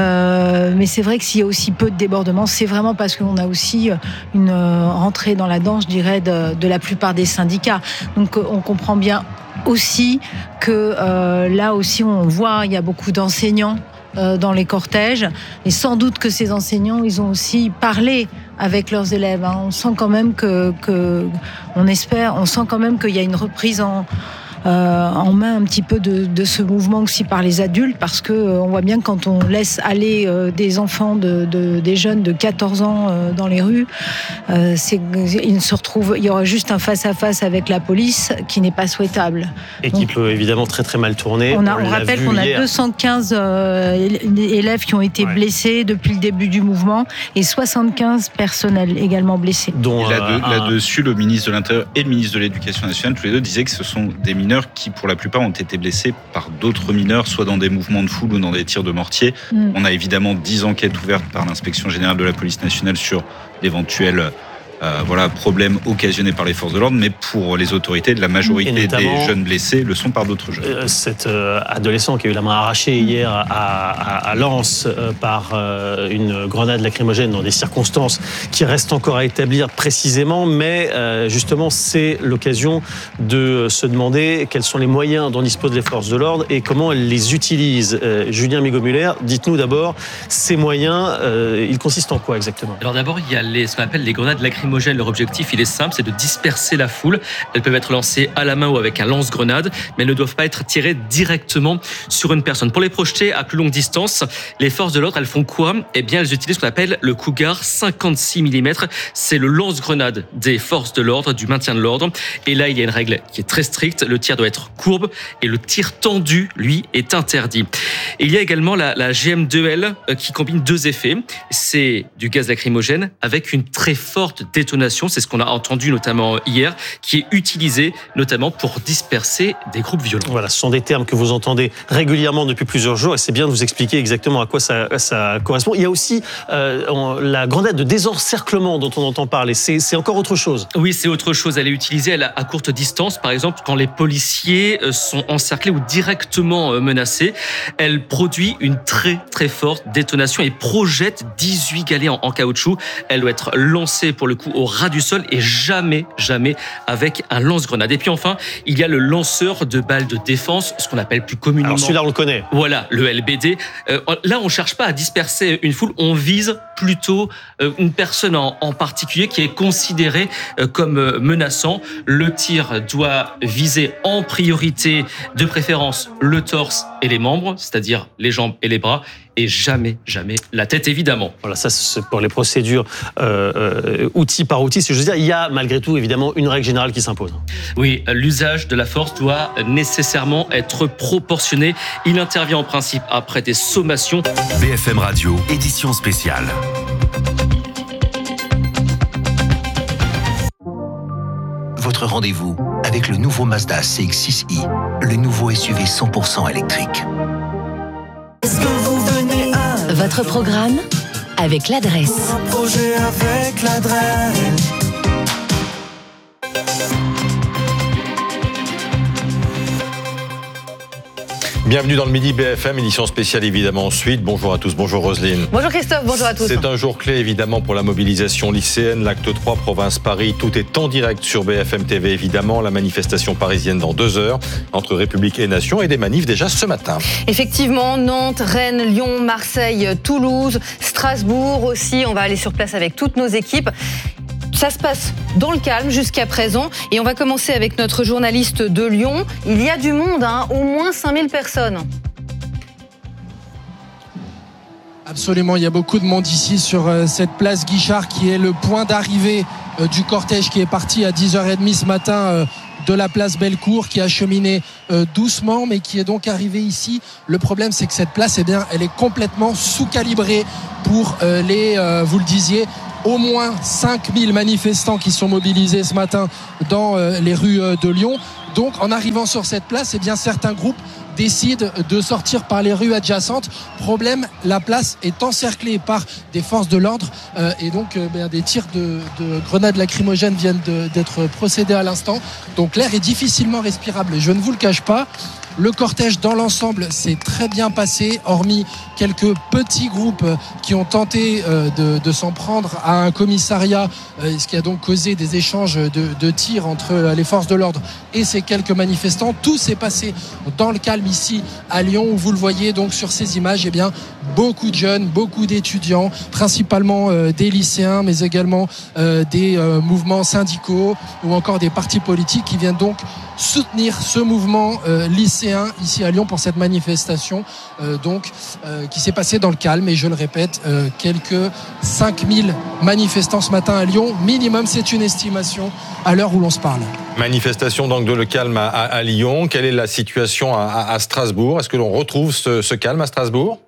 Euh, mais c'est vrai que s'il y a aussi peu de débordements, c'est vraiment parce qu'on a aussi une rentrée dans la danse, je dirais, de, de la plupart des syndicats. Donc on comprend bien aussi que euh, là aussi on voit, il y a beaucoup d'enseignants dans les cortèges, et sans doute que ces enseignants, ils ont aussi parlé avec leurs élèves. Hein. On sent quand même que, que, on espère, on sent quand même qu'il y a une reprise en, euh, en main un petit peu de, de ce mouvement aussi par les adultes, parce que euh, on voit bien que quand on laisse aller euh, des enfants, de, de, des jeunes de quatorze ans euh, dans les rues, euh, c'est, ils se retrouvent, il y aura juste un face-à-face avec la police qui n'est pas souhaitable. Et Donc, qui peut évidemment très très mal tourner. On, a, on, on rappelle qu'on hier. a deux cent quinze euh, élèves qui ont été ouais. blessés depuis le début du mouvement et soixante-quinze personnels également blessés. Dont, et là, de, là-dessus, le ministre de l'Intérieur et le ministre de l'Éducation nationale, tous les deux, disaient que ce sont des mineurs qui, pour la plupart, ont été blessés par d'autres mineurs, soit dans des mouvements de foule ou dans des tirs de mortier. Mm. On a évidemment dix enquêtes ouvertes par l'Inspection générale de la police nationale sur d'éventuels Euh, voilà, problèmes occasionnés par les forces de l'ordre, mais pour les autorités, la majorité des jeunes blessés le sont par d'autres jeunes. Euh, cet euh, adolescent qui a eu la main arrachée hier à, à, à Lens euh, par euh, une grenade lacrymogène dans des circonstances qui restent encore à établir précisément, mais euh, justement c'est l'occasion de se demander quels sont les moyens dont disposent les forces de l'ordre et comment elles les utilisent. Euh, Julien Migaud-Muller, dites-nous d'abord, ces moyens, euh, ils consistent en quoi exactement ? Alors d'abord, il y a les, ce qu'on appelle les grenades lacrymogènes. Leur objectif, il est simple, c'est de disperser la foule. Elles peuvent être lancées à la main ou avec un lance-grenade, mais elles ne doivent pas être tirées directement sur une personne. Pour les projeter à plus longue distance, les forces de l'ordre, elles font quoi ? Eh bien, elles utilisent ce qu'on appelle le Cougar cinquante-six millimètres. C'est le lance-grenade des forces de l'ordre, du maintien de l'ordre. Et là, il y a une règle qui est très stricte. Le tir doit être courbe et le tir tendu, lui, est interdit. Et il y a également la, la G M deux L qui combine deux effets. C'est du gaz lacrymogène avec une très forte détonation, c'est ce qu'on a entendu notamment hier, qui est utilisé notamment pour disperser des groupes violents. Voilà, ce sont des termes que vous entendez régulièrement depuis plusieurs jours et c'est bien de vous expliquer exactement à quoi ça, ça correspond. Il y a aussi euh, la grenade de désencerclement dont on entend parler, c'est, c'est encore autre chose. Oui, c'est autre chose, elle est utilisée elle, à courte distance, par exemple quand les policiers sont encerclés ou directement menacés. Elle produit une très très forte détonation et projette dix-huit galets en, en caoutchouc. Elle doit être lancée pour le coup au ras du sol et jamais, jamais avec un lance-grenade. Et puis enfin, il y a le lanceur de balles de défense, ce qu'on appelle plus communément... Alors celui-là, on le connaît. Voilà, le L B D. Euh, là, on ne cherche pas à disperser une foule, on vise plutôt une personne en, en particulier qui est considérée comme menaçant. Le tir doit viser en priorité, de préférence, le torse et les membres, c'est-à-dire les jambes et les bras, et jamais, jamais la tête, évidemment. Voilà, ça c'est pour les procédures euh, euh, outil par outil. Si je veux dire, il y a malgré tout évidemment une règle générale qui s'impose. Oui, l'usage de la force doit nécessairement être proportionné. Il intervient en principe après des sommations. B F M Radio, édition spéciale. Votre rendez-vous avec le nouveau Mazda C X six i, le nouveau S U V cent pour cent électrique. Est-ce que vous venez à Votre programme avec l'adresse. un projet avec l'adresse. Bienvenue dans le Midi B F M, édition spéciale évidemment ensuite. Bonjour à tous, bonjour Roselyne. Bonjour Christophe, bonjour à tous. C'est un jour clé évidemment pour la mobilisation lycéenne. L'acte trois, province Paris, tout est en direct sur B F M T V évidemment. La manifestation parisienne dans deux heures entre République et Nation et des manifs déjà ce matin. Effectivement, Nantes, Rennes, Lyon, Marseille, Toulouse, Strasbourg aussi. On va aller sur place avec toutes nos équipes. Ça se passe dans le calme jusqu'à présent et on va commencer avec notre journaliste de Lyon. Il y a du monde, hein, au moins cinq mille personnes. Absolument, il y a beaucoup de monde ici sur cette place Guichard qui est le point d'arrivée du cortège qui est parti à dix heures trente ce matin de la place Bellecour, qui a cheminé doucement mais qui est donc arrivé ici. Le problème c'est que cette place, eh bien, elle est complètement sous-calibrée pour les, vous le disiez, au moins cinq mille manifestants qui sont mobilisés ce matin dans les rues de Lyon. Donc en arrivant sur cette place, eh bien, certains groupes décident de sortir par les rues adjacentes. Problème, la place est encerclée par des forces de l'ordre euh, et donc euh, ben, des tirs de, de grenades lacrymogènes viennent de, d'être procédés à l'instant. Donc l'air est difficilement respirable, je ne vous le cache pas. Le cortège dans l'ensemble s'est très bien passé, hormis quelques petits groupes qui ont tenté de, de s'en prendre à un commissariat, ce qui a donc causé des échanges de, de tirs entre les forces de l'ordre et ces quelques manifestants. Tout s'est passé dans le calme ici à Lyon, où vous le voyez donc sur ces images, eh bien, beaucoup de jeunes, beaucoup d'étudiants, principalement euh, des lycéens, mais également euh, des euh, mouvements syndicaux ou encore des partis politiques qui viennent donc soutenir ce mouvement euh, lycéen ici à Lyon pour cette manifestation euh, donc euh, qui s'est passée dans le calme. Et je le répète, euh, quelques cinq mille manifestants ce matin à Lyon minimum, c'est une estimation à l'heure où l'on se parle. Manifestation donc de le calme à, à Lyon. Quelle est la situation à, à Strasbourg? Est-ce que l'on retrouve ce, ce calme à Strasbourg?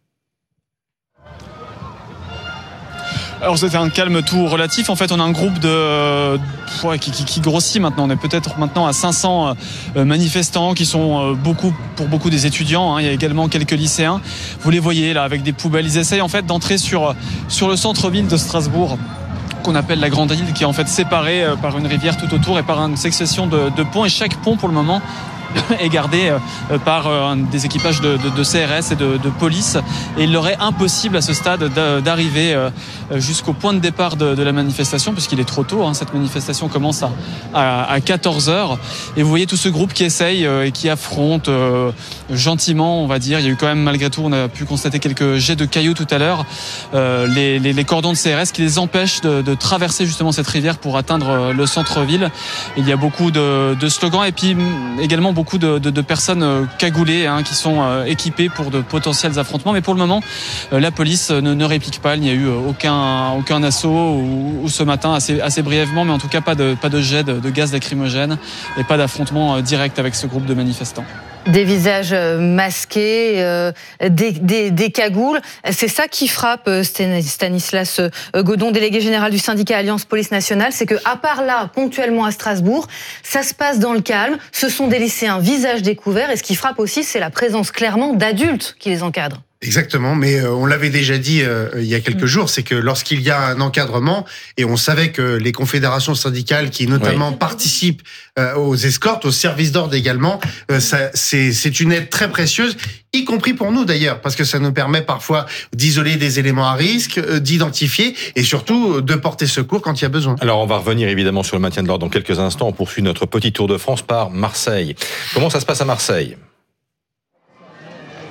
Alors c'était un calme tout relatif. En fait, on a un groupe de ouais, qui, qui, qui grossit maintenant. On est peut-être maintenant à cinq cents manifestants qui sont beaucoup pour beaucoup des étudiants. Hein. Il y a également quelques lycéens. Vous les voyez là avec des poubelles. Ils essayent en fait d'entrer sur sur le centre-ville de Strasbourg, qu'on appelle la Grande Île, qui est en fait séparée par une rivière tout autour et par une succession de, de ponts. Et chaque pont, pour le moment, est gardé par des équipages de, de, de C R S et de, de police, et il leur est impossible à ce stade d'arriver jusqu'au point de départ de, de la manifestation, puisqu'il est trop tôt, hein. Cette manifestation commence à, à, à quatorze heures, et vous voyez tout ce groupe qui essaye et qui affronte euh, gentiment, on va dire. Il y a eu quand même, malgré tout, on a pu constater quelques jets de cailloux tout à l'heure, euh, les, les, les cordons de C R S qui les empêchent de, de traverser justement cette rivière pour atteindre le centre-ville. Il y a beaucoup de, de slogans, et puis également beaucoup beaucoup de, de, de personnes cagoulées, hein, qui sont euh, équipées pour de potentiels affrontements. Mais pour le moment, euh, la police ne, ne réplique pas. Il n'y a eu aucun, aucun assaut ou, ou ce matin, assez, assez brièvement, mais en tout cas pas de, pas de jet de, de gaz lacrymogène et pas d'affrontement euh, direct avec ce groupe de manifestants. Des visages masqués, euh, des, des, des cagoules. C'est ça qui frappe Stanislas Godon, délégué général du syndicat Alliance Police Nationale. C'est que, à part là, ponctuellement à Strasbourg, ça se passe dans le calme. Ce sont des lycéens visages découverts. Et ce qui frappe aussi, c'est la présence clairement d'adultes qui les encadrent. Exactement, mais euh, on l'avait déjà dit euh, il y a quelques jours, c'est que lorsqu'il y a un encadrement, et on savait que les confédérations syndicales qui notamment oui. participent euh, aux escortes, aux services d'ordre également, euh, ça, c'est, c'est une aide très précieuse, y compris pour nous d'ailleurs, parce que ça nous permet parfois d'isoler des éléments à risque, euh, d'identifier et surtout de porter secours quand il y a besoin. Alors on va revenir évidemment sur le maintien de l'ordre dans quelques instants. On poursuit notre petit tour de France par Marseille. Comment ça se passe à Marseille ?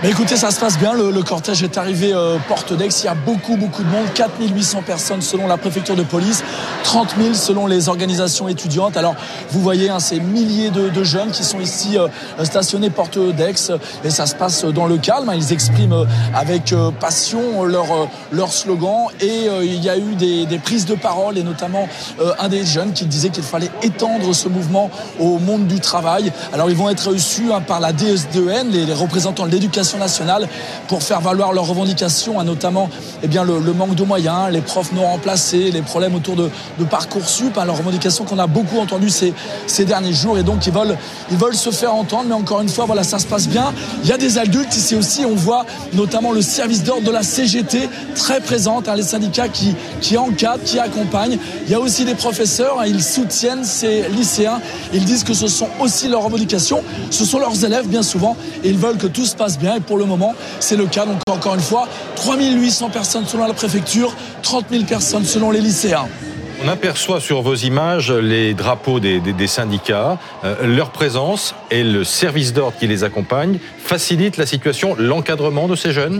Mais écoutez, ça se passe bien. Le, le cortège est arrivé euh, porte d'Aix. Il y a beaucoup, beaucoup de monde. quatre mille huit cents personnes selon la préfecture de police. trente mille selon les organisations étudiantes. Alors, vous voyez, hein, ces milliers de, de jeunes qui sont ici euh, stationnés porte d'Aix. Et ça se passe dans le calme. Hein. Ils expriment euh, avec euh, passion leur, euh, leur slogan. Et euh, il y a eu des, des prises de parole, et notamment euh, un des jeunes qui disait qu'il fallait étendre ce mouvement au monde du travail. Alors, ils vont être reçus hein, par la D S D E N, les, les représentants de l'éducation nationale, pour faire valoir leurs revendications, hein, notamment eh bien, le, le manque de moyens, les profs non remplacés, les problèmes autour de, de Parcoursup, hein, leurs revendications qu'on a beaucoup entendues ces, ces derniers jours. Et donc, ils veulent, ils veulent se faire entendre, mais encore une fois, voilà, ça se passe bien. Il y a des adultes ici aussi, on voit notamment le service d'ordre de la C G T très présente, hein, les syndicats qui, qui encadrent, qui accompagnent. Il y a aussi des professeurs, hein, ils soutiennent ces lycéens. Ils disent que ce sont aussi leurs revendications, ce sont leurs élèves bien souvent, et ils veulent que tout se passe bien. Et pour le moment, c'est le cas. Donc encore une fois, trois mille huit cents personnes selon la préfecture, trente mille personnes selon les lycéens. On aperçoit sur vos images les drapeaux des, des, des syndicats. Euh, leur présence et le service d'ordre qui les accompagne facilitent la situation, l'encadrement de ces jeunes.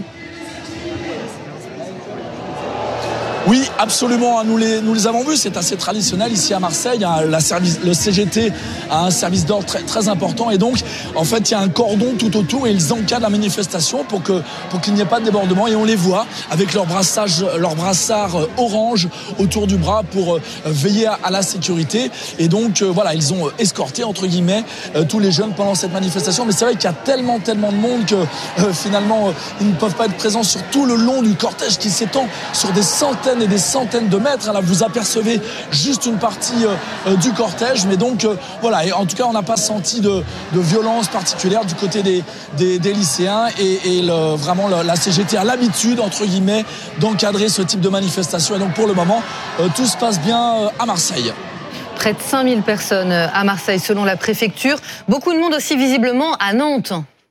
Oui, absolument. Nous les, nous les avons vus. C'est assez traditionnel ici à Marseille. La service, le C G T a un service d'ordre très, très important. Et donc, en fait, il y a un cordon tout autour et ils encadrent la manifestation pour que, pour qu'il n'y ait pas de débordement. Et on les voit avec leur brassage, leur brassard orange autour du bras pour veiller à, à la sécurité. Et donc, voilà, ils ont escorté, entre guillemets, tous les jeunes pendant cette manifestation. Mais c'est vrai qu'il y a tellement, tellement de monde que, euh, finalement, ils ne peuvent pas être présents sur tout le long du cortège qui s'étend sur des centaines et des centaines de mètres. Là, vous apercevez juste une partie euh, du cortège, mais donc euh, voilà. Et en tout cas, on n'a pas senti de, de violence particulière du côté des, des, des lycéens et, et le, vraiment le, la C G T a l'habitude, entre guillemets, d'encadrer ce type de manifestation. Et donc pour le moment, euh, tout se passe bien euh, à Marseille. Près de cinq mille personnes à Marseille selon la préfecture. Beaucoup de monde aussi visiblement à Nantes.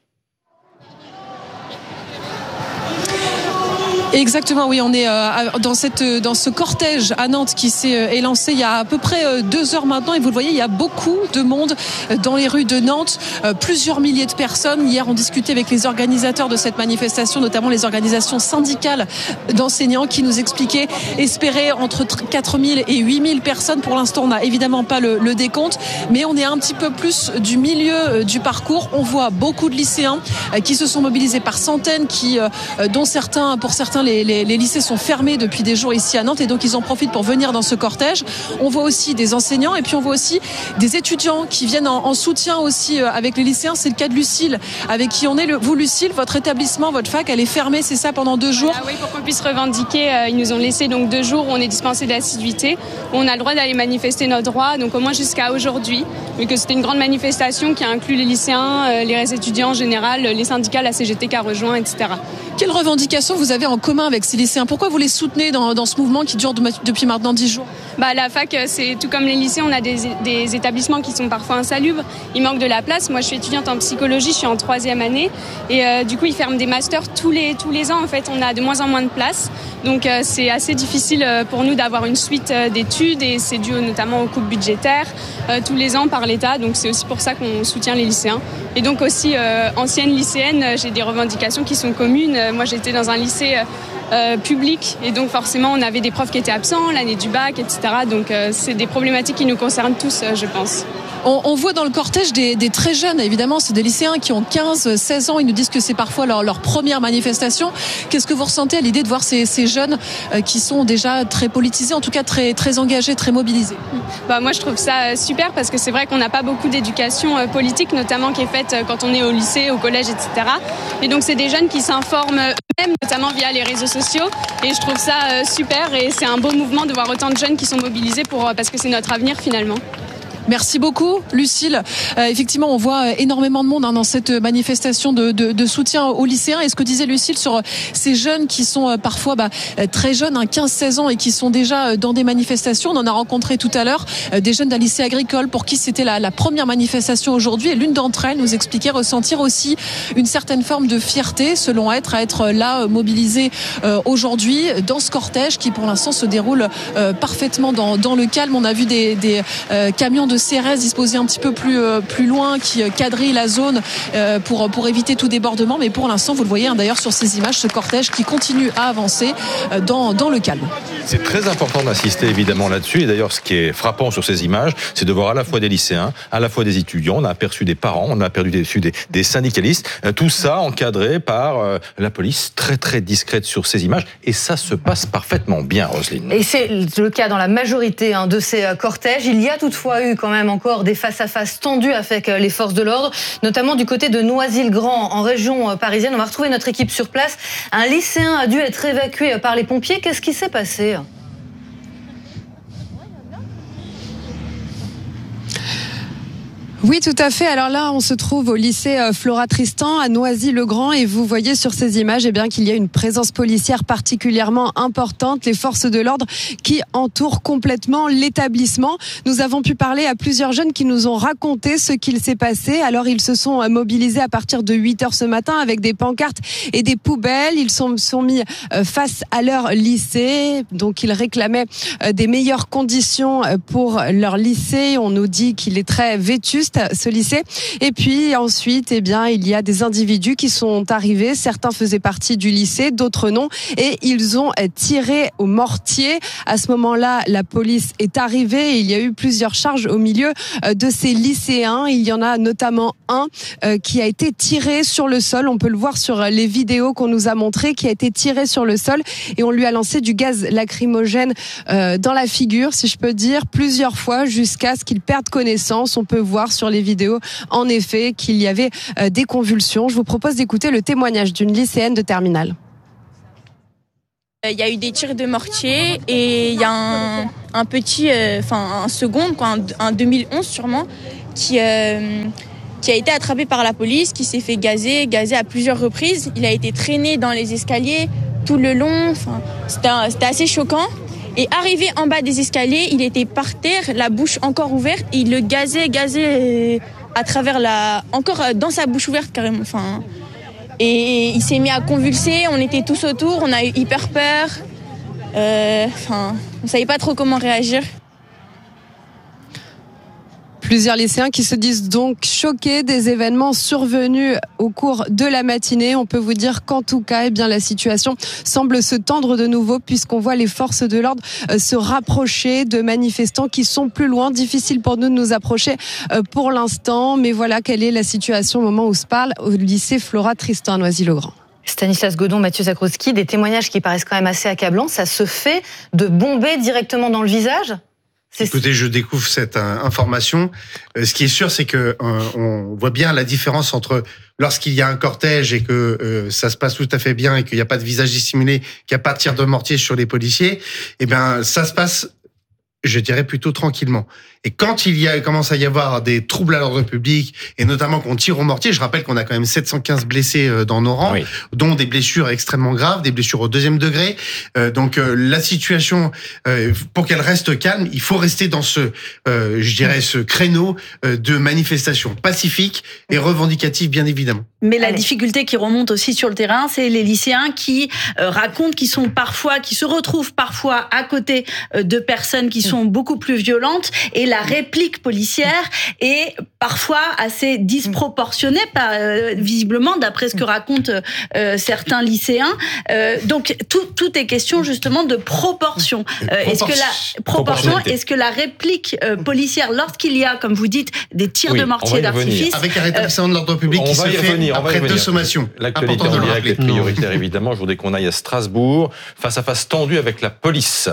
Exactement, oui, on est dans, cette, dans ce cortège à Nantes qui s'est élancé il y a à peu près deux heures maintenant. Et vous le voyez, il y a beaucoup de monde dans les rues de Nantes, plusieurs milliers de personnes. Hier, on discutait avec les organisateurs de cette manifestation, notamment les organisations syndicales d'enseignants qui nous expliquaient espérer entre quatre mille et huit mille personnes. Pour l'instant, on n'a évidemment pas le, le décompte, mais on est un petit peu plus du milieu du parcours. On voit beaucoup de lycéens qui se sont mobilisés par centaines, qui, dont certains, pour certains, Les, les, les lycées sont fermés depuis des jours ici à Nantes et donc ils en profitent pour venir dans ce cortège. On voit aussi des enseignants et puis on voit aussi des étudiants qui viennent en, en soutien aussi avec les lycéens. C'est le cas de Lucille avec qui on est. Le, vous Lucille, votre établissement, votre fac, elle est fermée, c'est ça, pendant deux jours? Ah oui, pour qu'on puisse revendiquer, euh, ils nous ont laissé donc deux jours où on est dispensé d'assiduité, où on a le droit d'aller manifester nos droits, donc au moins jusqu'à aujourd'hui, vu que c'était une grande manifestation qui a inclus les lycéens, euh, les étudiants en général, les syndicats, la C G T qui a rejoint, et cetera. Quelles revendications vous avez en commun avec ces lycéens? Pourquoi vous les soutenez dans, dans ce mouvement qui dure de, depuis maintenant dix jours? Bah, la fac, c'est tout comme les lycées, on a des, des établissements qui sont parfois insalubres, il manque de la place. Moi, je suis étudiante en psychologie, je suis en troisième année et euh, du coup, ils ferment des masters tous les, tous les ans. En fait, on a de moins en moins de place, donc euh, c'est assez difficile pour nous d'avoir une suite d'études et c'est dû notamment aux coupes budgétaires euh, tous les ans par l'État, donc c'est aussi pour ça qu'on soutient les lycéens. Et donc aussi, euh, ancienne lycéenne, j'ai des revendications qui sont communes. Moi, j'étais dans un lycée euh, public et donc forcément, on avait des profs qui étaient absents, l'année du bac, et cetera. Donc, euh, c'est des problématiques qui nous concernent tous, euh, je pense. On, on voit dans le cortège des, des très jeunes, évidemment, c'est des lycéens qui ont quinze, seize ans. Ils nous disent que c'est parfois leur, leur première manifestation. Qu'est-ce que vous ressentez à l'idée de voir ces, ces jeunes euh, qui sont déjà très politisés, en tout cas très, très engagés, très mobilisés? Bah, moi, je trouve ça super parce que c'est vrai qu'on n'a pas beaucoup d'éducation euh, politique, notamment qui est faite euh, quand on est au lycée, au collège, et cetera. Et donc, c'est des jeunes qui s'informent eux-mêmes, notamment via les réseaux sociaux. Et je trouve ça euh, super et c'est un beau mouvement de voir autant de jeunes qui sont mobilisés pour, euh, parce que c'est notre avenir finalement. Merci beaucoup, Lucille. Euh, effectivement, on voit énormément de monde hein, dans cette manifestation de, de, de soutien aux lycéens. Et ce que disait Lucille sur ces jeunes qui sont euh, parfois bah, très jeunes, hein, quinze seize ans, et qui sont déjà dans des manifestations. On en a rencontré tout à l'heure euh, des jeunes d'un lycée agricole pour qui c'était la, la première manifestation aujourd'hui. Et l'une d'entre elles nous expliquait ressentir aussi une certaine forme de fierté, selon être, à être là mobilisée euh, aujourd'hui dans ce cortège qui, pour l'instant, se déroule euh, parfaitement dans, dans le calme. On a vu des, des euh, camions de de C R S disposés un petit peu plus, euh, plus loin qui quadrillent la zone euh, pour, pour éviter tout débordement. Mais pour l'instant, vous le voyez hein, d'ailleurs sur ces images, ce cortège qui continue à avancer euh, dans, dans le calme. C'est très important d'assister évidemment là-dessus. Et d'ailleurs, ce qui est frappant sur ces images, c'est de voir à la fois des lycéens, à la fois des étudiants. On a aperçu des parents, on a aperçu des, des syndicalistes. Tout ça encadré par euh, la police, très très discrète sur ces images. Et ça se passe parfaitement bien, Roselyne. Et c'est le cas dans la majorité hein, de ces cortèges. Il y a toutefois eu quand même encore des face-à-face tendus avec les forces de l'ordre, notamment du côté de Noisy-le-Grand, en région parisienne. On va retrouver notre équipe sur place. Un lycéen a dû être évacué par les pompiers. Qu'est-ce qui s'est passé ? Oui, tout à fait. Alors là, on se trouve au lycée Flora Tristan à Noisy-le-Grand et vous voyez sur ces images eh bien, qu'il y a une présence policière particulièrement importante, les forces de l'ordre qui entourent complètement l'établissement. Nous avons pu parler à plusieurs jeunes qui nous ont raconté ce qu'il s'est passé. Alors ils se sont mobilisés à partir de huit heures ce matin avec des pancartes et des poubelles. Ils se sont, sont mis face à leur lycée. Donc ils réclamaient des meilleures conditions pour leur lycée. On nous dit qu'il est très vétuste, ce lycée. Et puis ensuite, eh bien, il y a des individus qui sont arrivés. Certains faisaient partie du lycée, d'autres non. Et ils ont tiré au mortier. À ce moment-là, la police est arrivée. Il y a eu plusieurs charges au milieu de ces lycéens. Il y en a notamment un qui a été tiré sur le sol. On peut le voir sur les vidéos qu'on nous a montrées, qui a été tiré sur le sol. Et on lui a lancé du gaz lacrymogène dans la figure, si je peux dire, plusieurs fois jusqu'à ce qu'il perde connaissance. On peut voir sur les vidéos, en effet, qu'il y avait euh, des convulsions. Je vous propose d'écouter le témoignage d'une lycéenne de terminale. Il y a eu des tirs de mortier et il y a un, un petit, enfin euh, un second, quoi, un, un deux mille onze sûrement, qui, euh, qui a été attrapé par la police, qui s'est fait gazer, gazer à plusieurs reprises. Il a été traîné dans les escaliers tout le long. Enfin, c'était, c'était assez choquant. Et arrivé en bas des escaliers, il était par terre, la bouche encore ouverte, et il le gazait, gazait à travers la, encore dans sa bouche ouverte carrément. Enfin, et il s'est mis à convulser. On était tous autour, on a eu hyper peur. Euh, enfin, on savait pas trop comment réagir. Plusieurs lycéens qui se disent donc choqués des événements survenus au cours de la matinée. On peut vous dire qu'en tout cas, eh bien, la situation semble se tendre de nouveau puisqu'on voit les forces de l'ordre se rapprocher de manifestants qui sont plus loin. Difficile pour nous de nous approcher pour l'instant. Mais voilà quelle est la situation au moment où se parle au lycée Flora Tristan à Noisy-le-Grand. Stanislas Godon, Mathieu Zakroski, des témoignages qui paraissent quand même assez accablants. Ça se fait de bomber directement dans le visage ? C'est... Écoutez, je découvre cette euh, information. Euh, ce qui est sûr, c'est que euh, on voit bien la différence entre lorsqu'il y a un cortège et que euh, ça se passe tout à fait bien et qu'il n'y a pas de visage dissimulé, qu'il n'y a pas de tir de mortier sur les policiers. Eh bien, ça se passe, je dirais, plutôt tranquillement. Et quand il y a, commence à y avoir des troubles à l'ordre public, et notamment qu'on tire au mortier, je rappelle qu'on a quand même sept cent quinze blessés dans nos rangs, oui, dont des blessures extrêmement graves, des blessures au deuxième degré. Euh, donc euh, la situation, euh, pour qu'elle reste calme, il faut rester dans ce, euh, je dirais, ce créneau euh, de manifestation pacifique et revendicative, bien évidemment. Mais la difficulté qui remonte aussi sur le terrain, c'est les lycéens qui euh, racontent qu'ils sont parfois, qui se retrouvent parfois à côté euh, de personnes qui sont beaucoup plus violentes, et la réplique policière est parfois assez disproportionnée, pas, euh, visiblement, d'après ce que racontent euh, certains lycéens. Euh, donc, tout, tout est question justement de proportion. Euh, est-ce que la proportion, est-ce que la réplique euh, policière, lorsqu'il y a, comme vous dites, des tirs oui, de mortier d'artifice, avec un rétablissement euh, de l'ordre public on qui va se y fait revenir, après deux sommations. L'actualité en direct est prioritaire, évidemment. Je voudrais qu'on aille à Strasbourg, face à face tendu avec la police.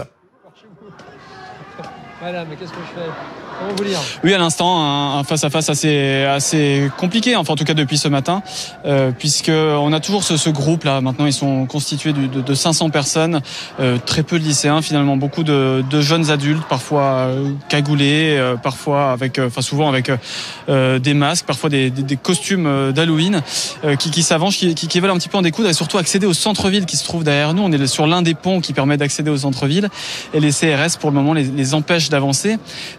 Madame, mais qu'est-ce que je fais ? Comment vous lire ? Oui, à l'instant, un face-à-face assez, assez compliqué, enfin en tout cas depuis ce matin, euh, puisqu'on a toujours ce, ce groupe-là. Maintenant, ils sont constitués de, de, de cinq cents personnes, euh, très peu de lycéens, finalement, beaucoup de, de jeunes adultes, parfois euh, cagoulés, euh, parfois avec, euh, enfin souvent avec euh, des masques, parfois des, des, des costumes d'Halloween, euh, qui, qui s'avancent, qui, qui, qui veulent un petit peu en découdre et surtout accéder au centre-ville qui se trouve derrière nous. On est sur l'un des ponts qui permet d'accéder au centre-ville, et les C R S, pour le moment, les, les empêchent d'avancer. Euh, les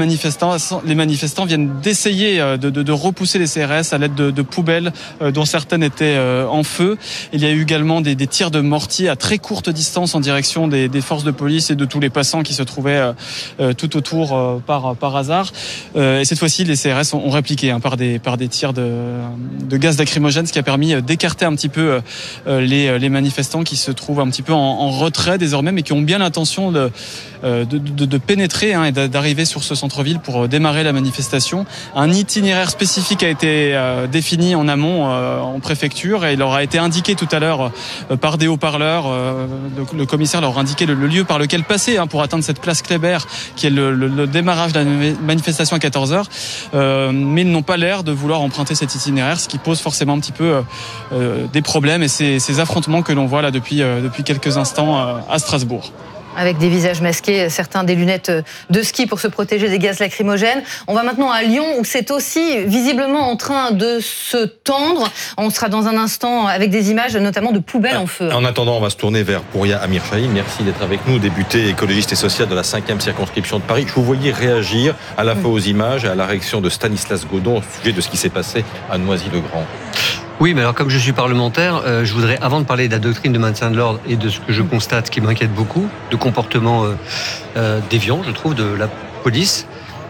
manifestants, les manifestants viennent d'essayer de, de, de repousser les C R S à l'aide de, de poubelles dont certaines étaient en feu. Il y a eu également des, des tirs de mortier à très courte distance en direction des, des forces de police et de tous les passants qui se trouvaient euh, tout autour euh, par, par hasard. Euh, et cette fois-ci, les C R S ont, ont répliqué hein, par, des, par des tirs de, de gaz lacrymogène, ce qui a permis d'écarter un petit peu euh, les, les manifestants qui se trouvent un petit peu en, en retrait désormais, mais qui ont bien l'intention de, de, de, de pénétrer hein, et d'arriver sur ce centre-ville pour démarrer la manifestation. Un itinéraire spécifique a été euh, défini en amont euh, en préfecture et il leur a été indiqué tout à l'heure euh, par des haut-parleurs. Euh, le, le commissaire leur a indiqué le, le lieu par lequel passer hein, pour atteindre cette place Kléber qui est le, le, le démarrage de la manifestation à quatorze heures. Euh, mais ils n'ont pas l'air de vouloir emprunter cet itinéraire, ce qui pose forcément un petit peu euh, des problèmes et ces, ces affrontements que l'on voit là depuis, euh, depuis quelques instants euh, à Strasbourg. Avec des visages masqués, certains des lunettes de ski pour se protéger des gaz lacrymogènes. On va maintenant à Lyon où c'est aussi visiblement en train de se tendre. On sera dans un instant avec des images notamment de poubelles en feu. En attendant, on va se tourner vers Pouria Amir Chahi. Merci d'être avec nous, député écologiste et social de la cinquième circonscription de Paris. Je vous voyais réagir à la fois aux images et à la réaction de Stanislas Godon au sujet de ce qui s'est passé à Noisy-le-Grand. Oui, mais alors comme je suis parlementaire, euh, je voudrais, avant de parler de la doctrine de maintien de l'ordre et de ce que je constate qui m'inquiète beaucoup, de comportements euh, euh, déviants, je trouve, de la police,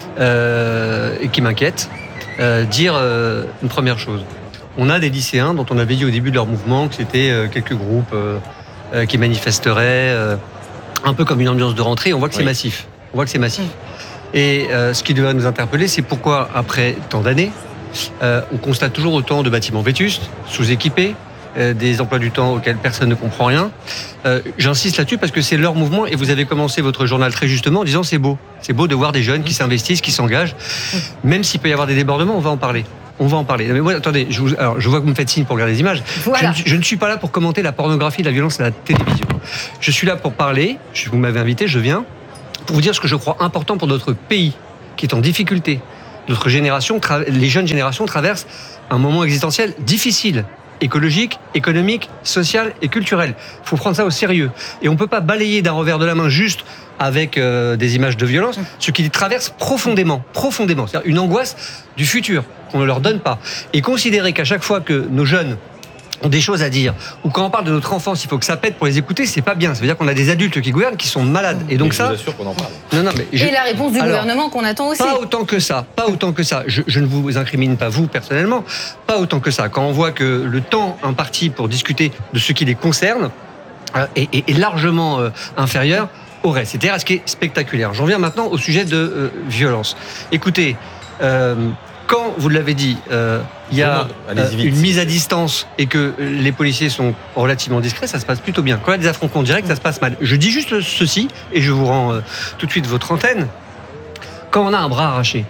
euh, et qui m'inquiète, euh, dire euh, une première chose. On a des lycéens dont on avait dit au début de leur mouvement que c'était euh, quelques groupes euh, euh, qui manifesteraient, euh, un peu comme une ambiance de rentrée, on voit que oui. c'est massif. On voit que c'est massif. Et euh, ce qui devrait nous interpeller, c'est pourquoi, après tant d'années, Euh, on constate toujours autant de bâtiments vétustes, sous-équipés, euh, des emplois du temps auxquels personne ne comprend rien. Euh, j'insiste là-dessus parce que c'est leur mouvement et vous avez commencé votre journal très justement en disant c'est beau. C'est beau de voir des jeunes qui s'investissent, qui s'engagent. Même s'il peut y avoir des débordements, on va en parler. On va en parler. Mais moi, attendez, je, vous, alors, je vois que vous me faites signe pour regarder les images. Voilà. Je, je ne suis pas là pour commenter la pornographie et la violence à la télévision. Je suis là pour parler, je, vous m'avez invité, je viens, pour vous dire ce que je crois important pour notre pays, qui est en difficulté. Notre génération, les jeunes générations traversent un moment existentiel difficile, écologique, économique, social et culturel. Il faut prendre ça au sérieux. Et on ne peut pas balayer d'un revers de la main juste avec euh, des images de violence, ce qui les traverse profondément, profondément. C'est-à-dire une angoisse du futur qu'on ne leur donne pas. Et considérer qu'à chaque fois que nos jeunes ont des choses à dire, ou quand on parle de notre enfance, il faut que ça pète pour les écouter, c'est pas bien. Ça veut dire qu'on a des adultes qui gouvernent, qui sont malades. Et donc mais ça. Je vous assure qu'on en parle. Non, non, mais je... Et la réponse du Alors, gouvernement qu'on attend aussi. Pas autant que ça. Pas autant que ça. Je, je ne vous incrimine pas vous personnellement. Pas autant que ça. Quand on voit que le temps imparti pour discuter de ce qui les concerne euh, est, est, est largement euh, inférieur au reste. C'est-à-dire à ce qui est spectaculaire. J'en viens maintenant au sujet de euh, violence. Écoutez. Euh, Quand, vous l'avez dit, euh, il y a euh, une mise à distance et que les policiers sont relativement discrets, ça se passe plutôt bien. Quand il y a des affrontements directs, ça se passe mal. Je dis juste ceci, et je vous rends euh, tout de suite votre antenne. Quand on a un bras arraché,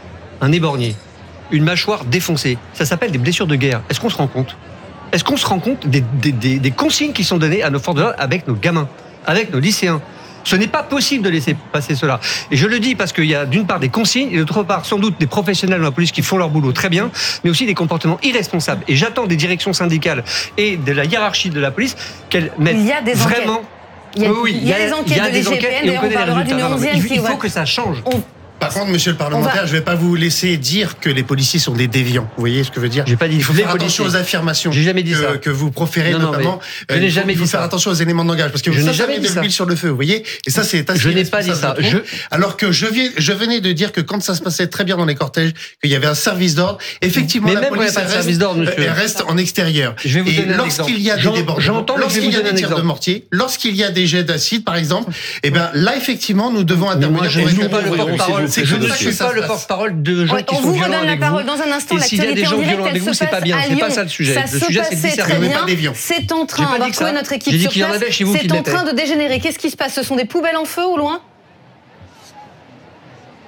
un éborgné, une mâchoire défoncée, ça s'appelle des blessures de guerre. Est-ce qu'on se rend compte ? Est-ce qu'on se rend compte des, des, des, des consignes qui sont données à nos forces de l'ordre avec nos gamins, avec nos lycéens ? Ce n'est pas possible de laisser passer cela. Et je le dis parce qu'il y a d'une part des consignes et d'autre part sans doute des professionnels de la police qui font leur boulot très bien, mais aussi des comportements irresponsables. Et j'attends des directions syndicales et de la hiérarchie de la police qu'elles mettent il y a des vraiment... Il y a, oui, oui, il y a des enquêtes il y a de des l'I G P N, enquêtes et on connaît les résultats. Non, non, mais il, il faut que ça change. On... Par contre, monsieur le parlementaire, va... je ne vais pas vous laisser dire que les policiers sont des déviants. Vous voyez ce que je veux dire ? J'ai pas dit. Il faut les faire attention policiers. aux affirmations J'ai jamais dit que, ça. que vous proférez, non, non, notamment. Je n'ai jamais il faut dit faire ça. attention aux éléments de langage parce que je ça, n'ai ça jamais met dit de l'huile sur le feu. Vous voyez ? Et ça, c'est assez. Je n'ai pas dit ça. Je... Alors que je viens, je venais de dire que quand ça se passait très bien dans les cortèges, qu'il y avait un service d'ordre. Effectivement, mais la même police quand il n'y a pas de service d'ordre, monsieur. Elle reste en extérieur. Je vais vous et donner lorsqu'il y a des débordements, lorsqu'il y a des tirs de mortier, lorsqu'il y a des jets d'acide, par exemple, et ben là, effectivement, nous devons intervenir. Je ne suis pas le porte-parole. Je ne suis pas le porte-parole de gens qui on sont vous violents redonne la parole dans un instant. Et s'il y a des gens violents avec vous, c'est pas bien. C'est pas ça le sujet. Le sujet, c'est le discernement. C'est en train, on va retrouver notre équipe sur place. C'est en train de dégénérer. Qu'est-ce qui se passe ? Ce sont des poubelles en feu au loin ?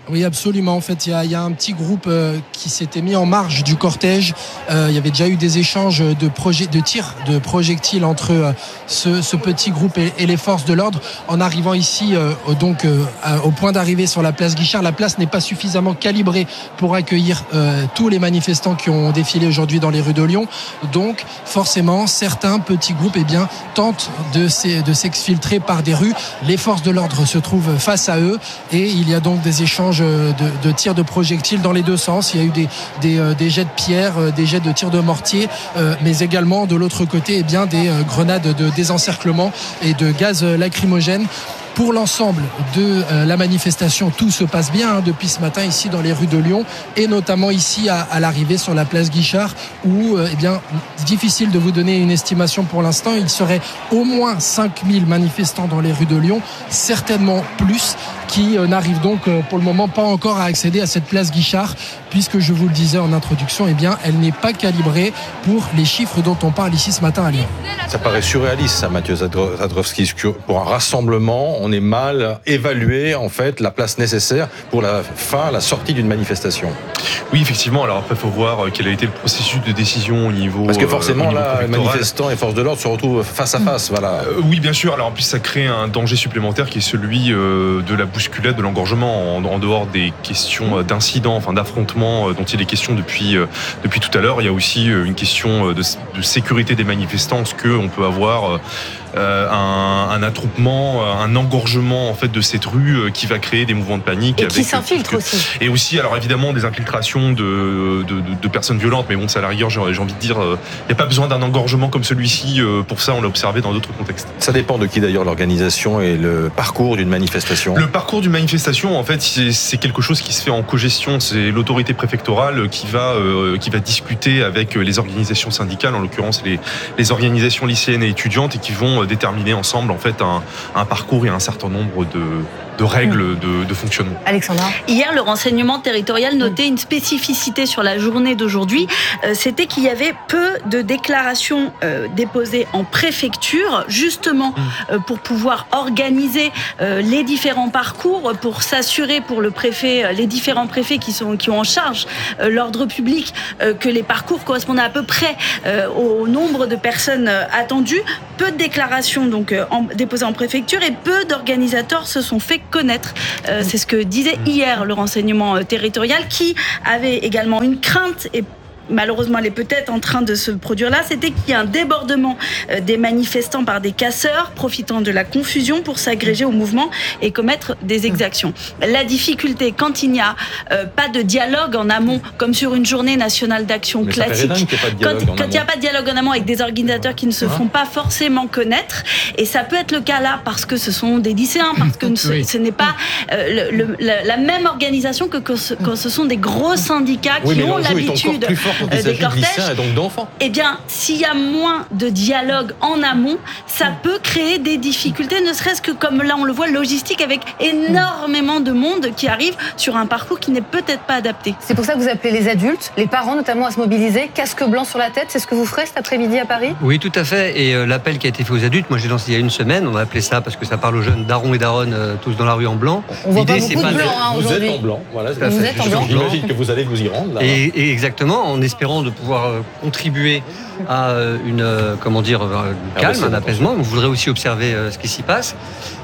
Oui, absolument. En fait, il y a, il y a un petit groupe euh, qui s'était mis en marge du cortège. Euh, il y avait déjà eu des échanges de, projet, de tirs de projectiles entre euh, ce, ce petit groupe et, et les forces de l'ordre. En arrivant ici, euh, donc euh, au point d'arrivée sur la place Guichard, la place n'est pas suffisamment calibrée pour accueillir euh, tous les manifestants qui ont défilé aujourd'hui dans les rues de Lyon. Donc, forcément, certains petits groupes eh bien, tentent de, de s'exfiltrer par des rues. Les forces de l'ordre se trouvent face à eux et il y a donc des échanges De, de tirs de projectiles dans les deux sens. Il y a eu des, des, euh, des jets de pierre, euh, des jets de tirs de mortier, euh, mais également de l'autre côté eh bien, des euh, grenades de désencerclement et de gaz lacrymogène. Pour l'ensemble de euh, la manifestation, tout se passe bien hein, depuis ce matin ici dans les rues de Lyon et notamment ici à, à l'arrivée sur la place Guichard où, euh, eh bien, difficile de vous donner une estimation pour l'instant. Il serait au moins cinq mille manifestants dans les rues de Lyon, certainement plus, qui euh, n'arrivent donc euh, pour le moment pas encore à accéder à cette place Guichard puisque je vous le disais en introduction, eh bien, elle n'est pas calibrée pour les chiffres dont on parle ici ce matin à Lyon. Ça paraît surréaliste, ça, Mathieu Zadrowski. Pour un rassemblement, on est mal évalué, en fait, la place nécessaire pour la fin, la sortie d'une manifestation. Oui, effectivement. Alors après, il faut voir quel a été le processus de décision au niveau Parce que forcément, euh, là, les manifestants et forces de l'ordre se retrouvent face à face. Voilà. Euh, oui, bien sûr. Alors en plus, ça crée un danger supplémentaire qui est celui euh, de la bousculade, de l'engorgement, en, en dehors des questions d'incidents, enfin d'affrontements dont il est question depuis euh, depuis tout à l'heure. Il y a aussi une question de, de sécurité des manifestants, parce que on peut avoir euh, un, un attroupement, un engorgement en fait de cette rue qui va créer des mouvements de panique et avec, qui s'infiltrent aussi. Et aussi, alors évidemment, des infiltrations de de, de, de personnes violentes, mais bon, ça à la rigueur, j'ai, j'ai envie de dire, il euh, n'y a pas besoin d'un engorgement comme celui-ci. Euh, pour ça, on l'a observé dans d'autres contextes. Ça dépend de qui d'ailleurs l'organisation et le parcours d'une manifestation. Le parcours d'une manifestation, en fait, c'est, c'est quelque chose qui se fait en cogestion. C'est l'autorité préfectorale qui va euh, qui va discuter avec les organisations syndicales, en l'occurrence les les organisations lycéennes et étudiantes, et qui vont déterminer ensemble en fait un, un parcours et un certain nombre de de règles de, de fonctionnement. Alexandra. Hier, le renseignement territorial notait une spécificité sur la journée d'aujourd'hui. Euh, c'était qu'il y avait peu de déclarations euh, déposées en préfecture, justement euh, pour pouvoir organiser euh, les différents parcours, pour s'assurer pour le préfet, euh, les différents préfets qui sont qui ont en charge euh, l'ordre public, euh, que les parcours correspondaient à peu près euh, au nombre de personnes euh, attendues. Peu de déclarations donc euh, en, déposées en préfecture et peu d'organisateurs se sont fait connaître. Euh, c'est ce que disait hier le renseignement euh, territorial, qui avait également une crainte, et malheureusement elle est peut-être en train de se produire là, c'était qu'il y ait un débordement euh, des manifestants par des casseurs profitant de la confusion pour s'agréger au mouvement et commettre des exactions. La difficulté, quand il n'y a euh, pas de dialogue en amont, comme sur une journée nationale d'action Mais classique, quand il n'y a amont. pas de dialogue en amont avec des organisateurs qui ne se font pas forcément connaître, et ça peut être le cas là parce que ce sont des lycéens, parce que ce, Oui. ce n'est pas euh, le, le, la, la même organisation que quand ce, quand ce sont des gros syndicats Oui, qui mais ont l'enjeu est encore l'habitude plus fort quand il euh, des s'agit de cortèges. lycéens et donc d'enfants. Eh bien, s'il y a moins de dialogue en amont, ça peut créer des difficultés, ne serait-ce que comme là on le voit, logistique, avec énormément de monde qui arrive sur un parcours qui n'est peut-être pas adapté. C'est pour ça que vous appelez les adultes, les parents notamment, à se mobiliser, casque blanc sur la tête. C'est ce que vous ferez cet après-midi à Paris ? Oui, tout à fait. Et euh, l'appel qui a été fait aux adultes, moi j'ai lancé il y a une semaine, on a appelé ça parce que ça parle aux jeunes darons et daronnes, euh, tous dans la rue en blanc. On voit pas L'idée, beaucoup c'est de pas blanc, hein, Vous aujourd'hui. êtes en blanc, voilà. Vous êtes en blanc. J'imagine que vous allez vous y rendre. Là. Et, et exactement, en espérant de pouvoir euh, contribuer à euh, une, euh, comment dire, euh, un calme, un apaisement. On voudrait aussi observer euh, ce qui s'y passe.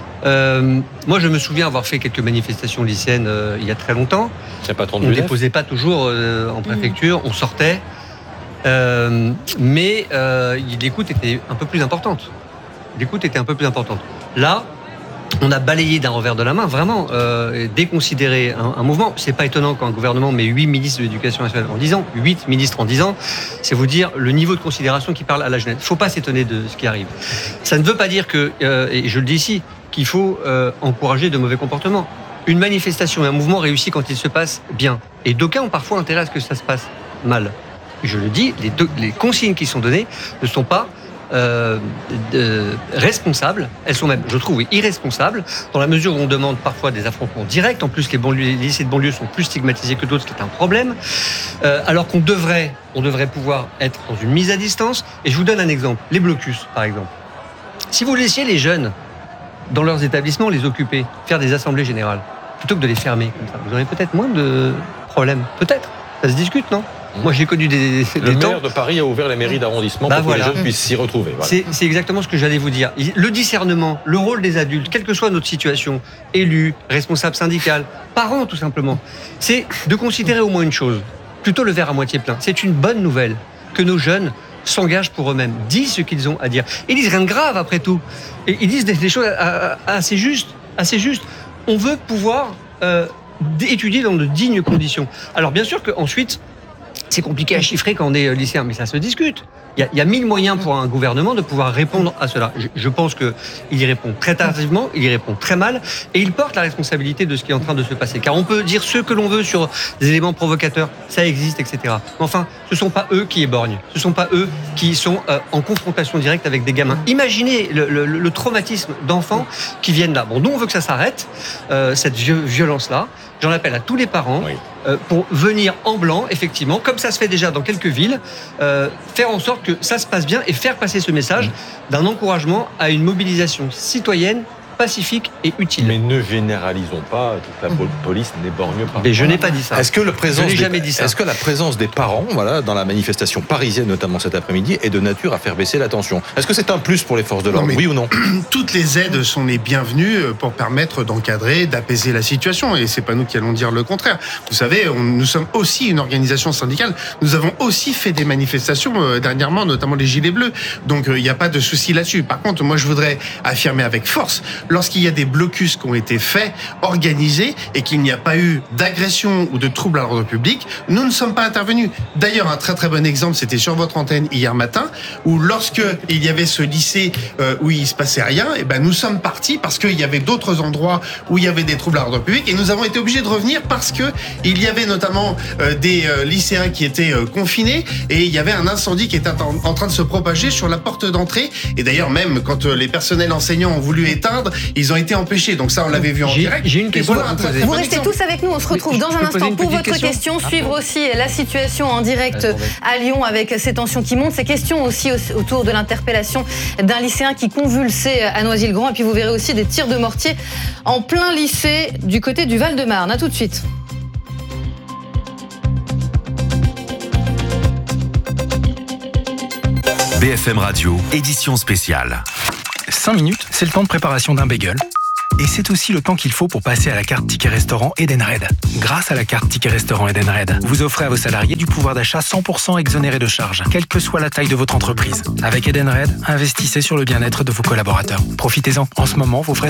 Euh, moi, je me souviens avoir fait quelques manifestations lycéennes euh, il y a très longtemps. On ne déposait pas toujours euh, en préfecture, on sortait. Euh, mais euh, l'écoute était un peu plus importante. L'écoute était un peu plus importante. Là, on a balayé d'un revers de la main, vraiment, euh, déconsidéré un, un mouvement. C'est pas étonnant qu'un gouvernement met huit ministres de l'Éducation nationale en dix ans, huit ministres en dix ans, c'est vous dire le niveau de considération qui parle à la jeunesse. Il ne faut pas s'étonner de ce qui arrive. Ça ne veut pas dire que, euh, et je le dis ici, qu'il faut euh, encourager de mauvais comportements. Une manifestation et un mouvement réussit quand il se passe bien. Et d'aucuns ont parfois intérêt à ce que ça se passe mal. Je le dis, les, deux, les consignes qui sont données ne sont pas Euh, de, responsables, elles sont même, je trouve, oui, irresponsables, dans la mesure où on demande parfois des affrontements directs. En plus, les, banlieues, les lycées de banlieue sont plus stigmatisés que d'autres, ce qui est un problème. Euh, alors qu'on devrait, on devrait pouvoir être dans une mise à distance. Et je vous donne un exemple, les blocus, par exemple. Si vous laissiez les jeunes dans leurs établissements, les occuper, faire des assemblées générales, plutôt que de les fermer comme ça, vous aurez peut-être moins de problèmes. Peut-être. Ça se discute, non ? Moi, j'ai connu des, des Le temps... maire de Paris a ouvert les mairies d'arrondissement bah pour voilà. que les jeunes puissent s'y retrouver. Voilà. C'est, c'est exactement ce que j'allais vous dire. Le discernement, le rôle des adultes, quelle que soit notre situation, élus, responsables syndicaux, parents tout simplement, c'est de considérer au moins une chose, plutôt le verre à moitié plein. C'est une bonne nouvelle que nos jeunes s'engagent pour eux-mêmes, disent ce qu'ils ont à dire. Ils disent rien de grave après tout. Et ils disent des, des choses assez justes, assez justes. On veut pouvoir euh, étudier dans de dignes conditions. Alors bien sûr qu'ensuite, c'est compliqué à chiffrer quand on est lycéen, mais ça se discute. Il y a, il y a mille moyens pour un gouvernement de pouvoir répondre à cela. Je, je pense qu'il y répond très tardivement, il y répond très mal, et il porte la responsabilité de ce qui est en train de se passer. Car on peut dire ce que l'on veut sur des éléments provocateurs, ça existe, et cetera. Mais enfin, ce ne sont pas eux qui éborgnent, ce ne sont pas eux qui sont euh, en confrontation directe avec des gamins. Imaginez le, le, le traumatisme d'enfants qui viennent là. Bon, nous, on veut que ça s'arrête, euh, cette violence-là. J'en appelle à tous les parents oui. euh, pour venir en blanc, effectivement, comme ça se fait déjà dans quelques villes, euh, faire en sorte que ça se passe bien et faire passer ce message d'un encouragement à une mobilisation citoyenne, pacifique et utile. Mais ne généralisons pas, toute la police n'éborgne pas. Mais je n'ai pas dit ça. Est-ce que, le présence je n'ai des, jamais dit ça. Est-ce que la présence des parents, voilà, dans la manifestation parisienne, notamment cet après-midi, est de nature à faire baisser la tension ? Est-ce que c'est un plus pour les forces de l'ordre, oui ou non ? Toutes les aides sont les bienvenues pour permettre d'encadrer, d'apaiser la situation. Et c'est pas nous qui allons dire le contraire. Vous savez, on, nous sommes aussi une organisation syndicale. Nous avons aussi fait des manifestations euh, dernièrement, notamment les Gilets Bleus. Donc il euh, n'y a pas de souci là-dessus. Par contre, moi je voudrais affirmer avec force, lorsqu'il y a des blocus qui ont été faits, organisés, et qu'il n'y a pas eu d'agression ou de trouble à l'ordre public, nous ne sommes pas intervenus. D'ailleurs, un très très bon exemple, c'était sur votre antenne hier matin, où lorsque il y avait ce lycée euh, où il se passait rien, et ben nous sommes partis parce qu'il y avait d'autres endroits où il y avait des troubles à l'ordre public, et nous avons été obligés de revenir parce que il y avait notamment euh, des euh, lycéens qui étaient euh, confinés, et il y avait un incendie qui était en, en train de se propager sur la porte d'entrée. Et d'ailleurs, même quand euh, les personnels enseignants ont voulu éteindre, ils ont été empêchés. Donc ça, on l'avait vu en j'ai, direct. J'ai une question. Voilà, vous très, vous restez tous avec nous. On se retrouve dans un instant pour votre question. question. Suivre aussi la situation en direct à Lyon avec ces tensions qui montent. Ces questions aussi autour de l'interpellation d'un lycéen qui convulsait à Noisy-le-Grand. Et puis vous verrez aussi des tirs de mortier en plein lycée du côté du Val-de-Marne. À tout de suite. B F M Radio, édition spéciale. cinq minutes, c'est le temps de préparation d'un bagel. Et c'est aussi le temps qu'il faut pour passer à la carte Ticket Restaurant Edenred. Grâce à la carte Ticket Restaurant Edenred, vous offrez à vos salariés du pouvoir d'achat cent pour cent exonéré de charges, quelle que soit la taille de votre entreprise. Avec Edenred, investissez sur le bien-être de vos collaborateurs. Profitez-en. En ce moment, vos frais